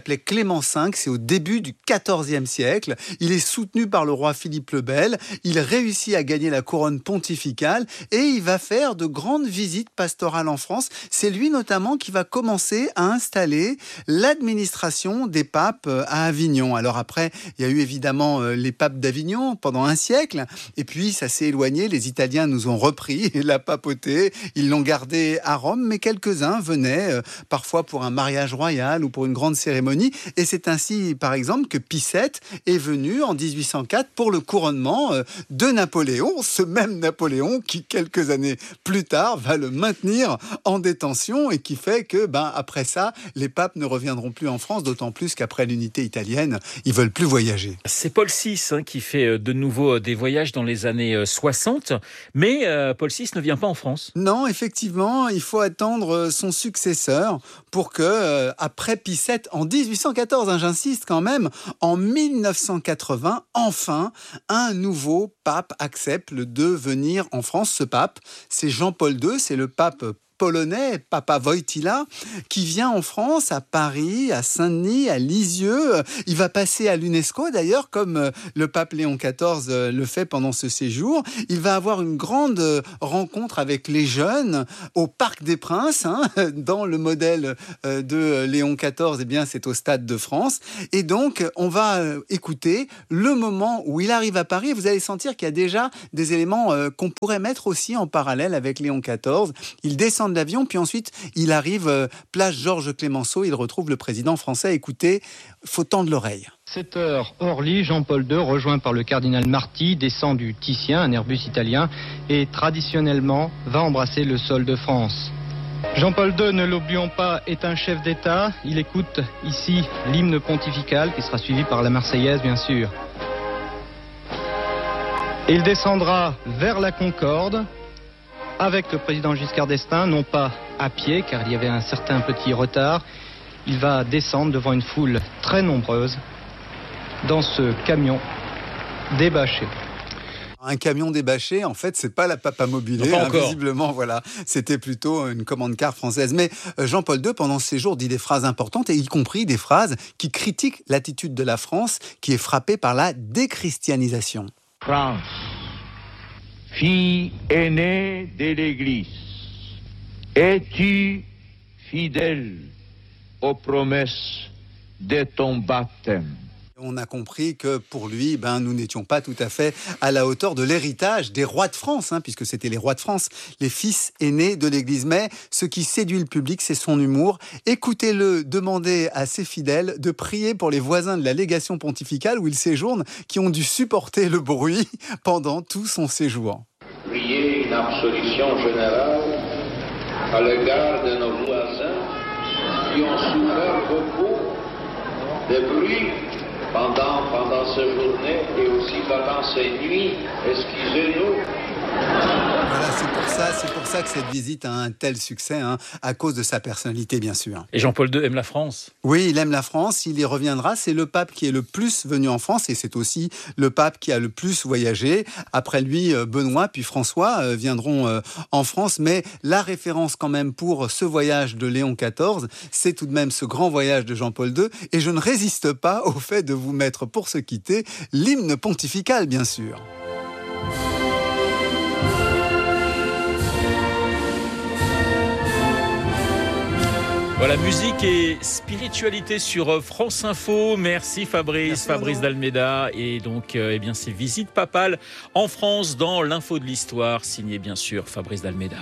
Clément cinq, c'est au début du quatorzième siècle. Il est soutenu par le roi Philippe le Bel. Il réussit à gagner la couronne pontificale et il va faire de grandes visites pastorales en France. C'est lui notamment qui va commencer à installer l'administration des papes à Avignon. Alors après, il y a eu évidemment les papes d'Avignon pendant un siècle et puis ça s'est éloigné. Les Italiens nous ont repris la papauté. Ils l'ont gardée à Rome, mais quelques-uns venaient euh, parfois pour un mariage royal ou pour une grande cérémonie. Et c'est ainsi, par exemple, que Pie sept est venu en dix-huit cent quatre pour le couronnement euh, de Napoléon, ce même Napoléon qui, quelques années plus tard, va le maintenir en détention et qui fait que, ben, après ça, les papes ne reviendront plus en France, d'autant plus qu'après l'unité italienne, ils veulent plus voyager. C'est Paul six hein, qui fait de nouveau des voyages dans les années soixante, mais euh, Paul six ne vient pas en France. Non, effectivement, il faut attendre son successeur pour que, euh, après Pie sept, en dix-huit cent quatorze, hein, j'insiste quand même, en mille neuf cent quatre-vingts, enfin, un nouveau pape accepte de venir en France. Ce pape, c'est Jean-Paul deux, c'est le pape polonais, Papa Wojtyła, qui vient en France, à Paris, à Saint-Denis, à Lisieux. Il va passer à l'UNESCO, d'ailleurs, comme le pape Léon quatorze le fait pendant ce séjour. Il va avoir une grande rencontre avec les jeunes au Parc des Princes, hein, dans le modèle de Léon quatorze, eh bien, c'est au Stade de France. Et donc, on va écouter le moment où il arrive à Paris. Vous allez sentir qu'il y a déjà des éléments qu'on pourrait mettre aussi en parallèle avec Léon quatorze. Il descend de l'avion, puis ensuite il arrive euh, place Georges Clemenceau, il retrouve le président français. Écoutez, faut tendre l'oreille. sept heures, Orly, Jean-Paul deux, rejoint par le cardinal Marty, descend du Titien, un Airbus italien, et traditionnellement va embrasser le sol de France. Jean-Paul deux, ne l'oublions pas, est un chef d'État. Il écoute ici l'hymne pontifical, qui sera suivi par la Marseillaise, bien sûr. Il descendra vers la Concorde, avec le président Giscard d'Estaing, non pas à pied, car il y avait un certain petit retard. Il va descendre devant une foule très nombreuse dans ce camion débâché. Un camion débâché, en fait, c'est pas la Papamobile, hein, visiblement, voilà. C'était plutôt une commande-car française. Mais Jean-Paul deux, pendant ce séjour, dit des phrases importantes, et y compris des phrases qui critiquent l'attitude de la France, qui est frappée par la déchristianisation. France, fille aînée de l'Église, es-tu fidèle aux promesses de ton baptême? On a compris que pour lui, ben, nous n'étions pas tout à fait à la hauteur de l'héritage des rois de France, hein, puisque c'était les rois de France, les fils aînés de l'Église. Mais ce qui séduit le public, c'est son humour. Écoutez-le demander à ses fidèles de prier pour les voisins de la légation pontificale où il séjourne, qui ont dû supporter le bruit pendant tout son séjour. Priez une absolution générale à l'égard de nos voisins qui ont souffert beaucoup de bruit pendant, pendant ces journées et aussi pendant ces nuits. Excusez-nous. Voilà, c'est pour ça, c'est pour ça que cette visite a un tel succès, hein, à cause de sa personnalité, bien sûr. Et Jean-Paul deux aime la France. Oui, il aime la France, il y reviendra. C'est le pape qui est le plus venu en France et c'est aussi le pape qui a le plus voyagé. Après lui, Benoît puis François viendront en France. Mais la référence quand même pour ce voyage de Léon quatorze, c'est tout de même ce grand voyage de Jean-Paul deux. Et je ne résiste pas au fait de vous mettre pour se quitter l'hymne pontifical, bien sûr. Voilà, musique et spiritualité sur France Info. Merci Fabrice, Merci Fabrice d'Almeida. Et donc, euh, eh bien, ces visites papales en France dans l'info de l'histoire, signé bien sûr Fabrice d'Almeida.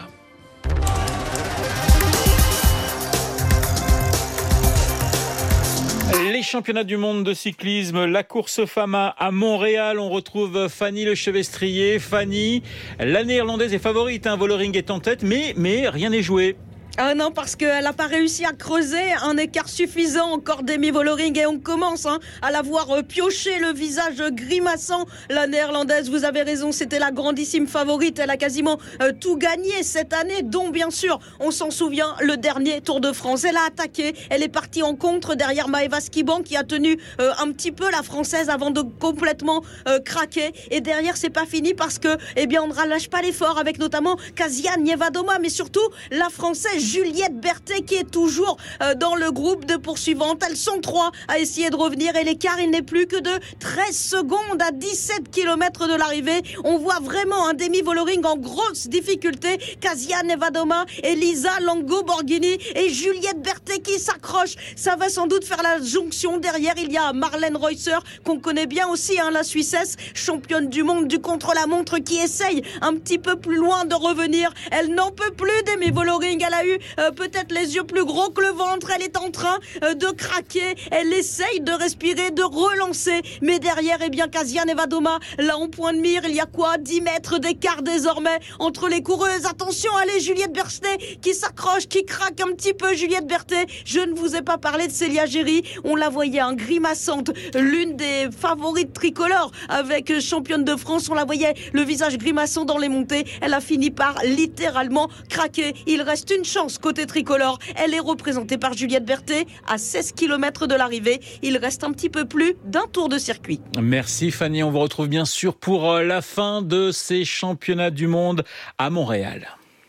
Les championnats du monde de cyclisme, la course Fama à Montréal, on retrouve Fanny Lechevestrier. Fanny, la néerlandaise est favorite, hein, Vollering est en tête, mais, mais rien n'est joué. Ah non, parce qu'elle n'a pas réussi à creuser un écart suffisant encore d'Emmy Vollering et on commence hein, à la voir piocher le visage grimaçant. La néerlandaise, vous avez raison, c'était la grandissime favorite. Elle a quasiment euh, tout gagné cette année, dont bien sûr, on s'en souvient, le dernier Tour de France. Elle a attaqué, elle est partie en contre derrière Maëva Skiban qui a tenu euh, un petit peu la française avant de complètement euh, craquer. Et derrière, c'est pas fini parce que, eh bien, on ne relâche pas l'effort avec notamment Kasia Nievadoma, mais surtout la française Juliette Berthet qui est toujours euh, dans le groupe de poursuivantes. Elles sont trois à essayer de revenir et l'écart, il n'est plus que de treize secondes à dix-sept kilomètres de l'arrivée. On voit vraiment un Demi Vollering en grosse difficulté. Kasia Nevadoma, Elisa Longo Borghini et Juliette Berthet qui s'accrochent. Ça va sans doute faire la jonction. Derrière, il y a Marlène Reusser qu'on connaît bien aussi, hein, la Suissesse, championne du monde du contre-la-montre qui essaye un petit peu plus loin de revenir. Elle n'en peut plus, Demi Vollering. Elle a eu euh, peut-être les yeux plus gros que le ventre. Elle est en train euh, de craquer. Elle essaye de respirer, de relancer. Mais derrière, eh bien, Kasia Nevadoma, là en point de mire, il y a quoi, dix mètres d'écart désormais entre les coureuses. Attention, allez, Juliette Berthet qui s'accroche, qui craque un petit peu. Juliette Berthet, je ne vous ai pas parlé de Célia Géry. On la voyait en grimaçante, l'une des favorites tricolores avec championne de France. On la voyait le visage grimaçant dans les montées. Elle a fini par littéralement craquer. Il reste une chance côté tricolore. Elle est représentée par Juliette Berthet à seize kilomètres de l'arrivée. Il reste un petit peu plus d'un tour de circuit. Merci Fanny, on vous retrouve bien sûr pour la fin de ces championnats du monde à Montréal.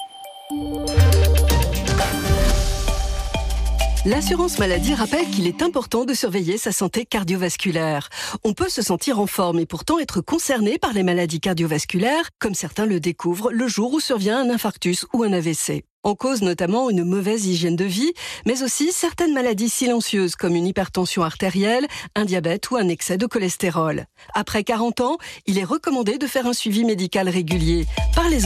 L'assurance maladie rappelle qu'il est important de surveiller sa santé cardiovasculaire. On peut se sentir en forme et pourtant être concerné par les maladies cardiovasculaires, comme certains le découvrent le jour où survient un infarctus ou un A V C. En cause notamment une mauvaise hygiène de vie, mais aussi certaines maladies silencieuses comme une hypertension artérielle, un diabète ou un excès de cholestérol. Après quarante ans, il est recommandé de faire un suivi médical régulier. Parlez-en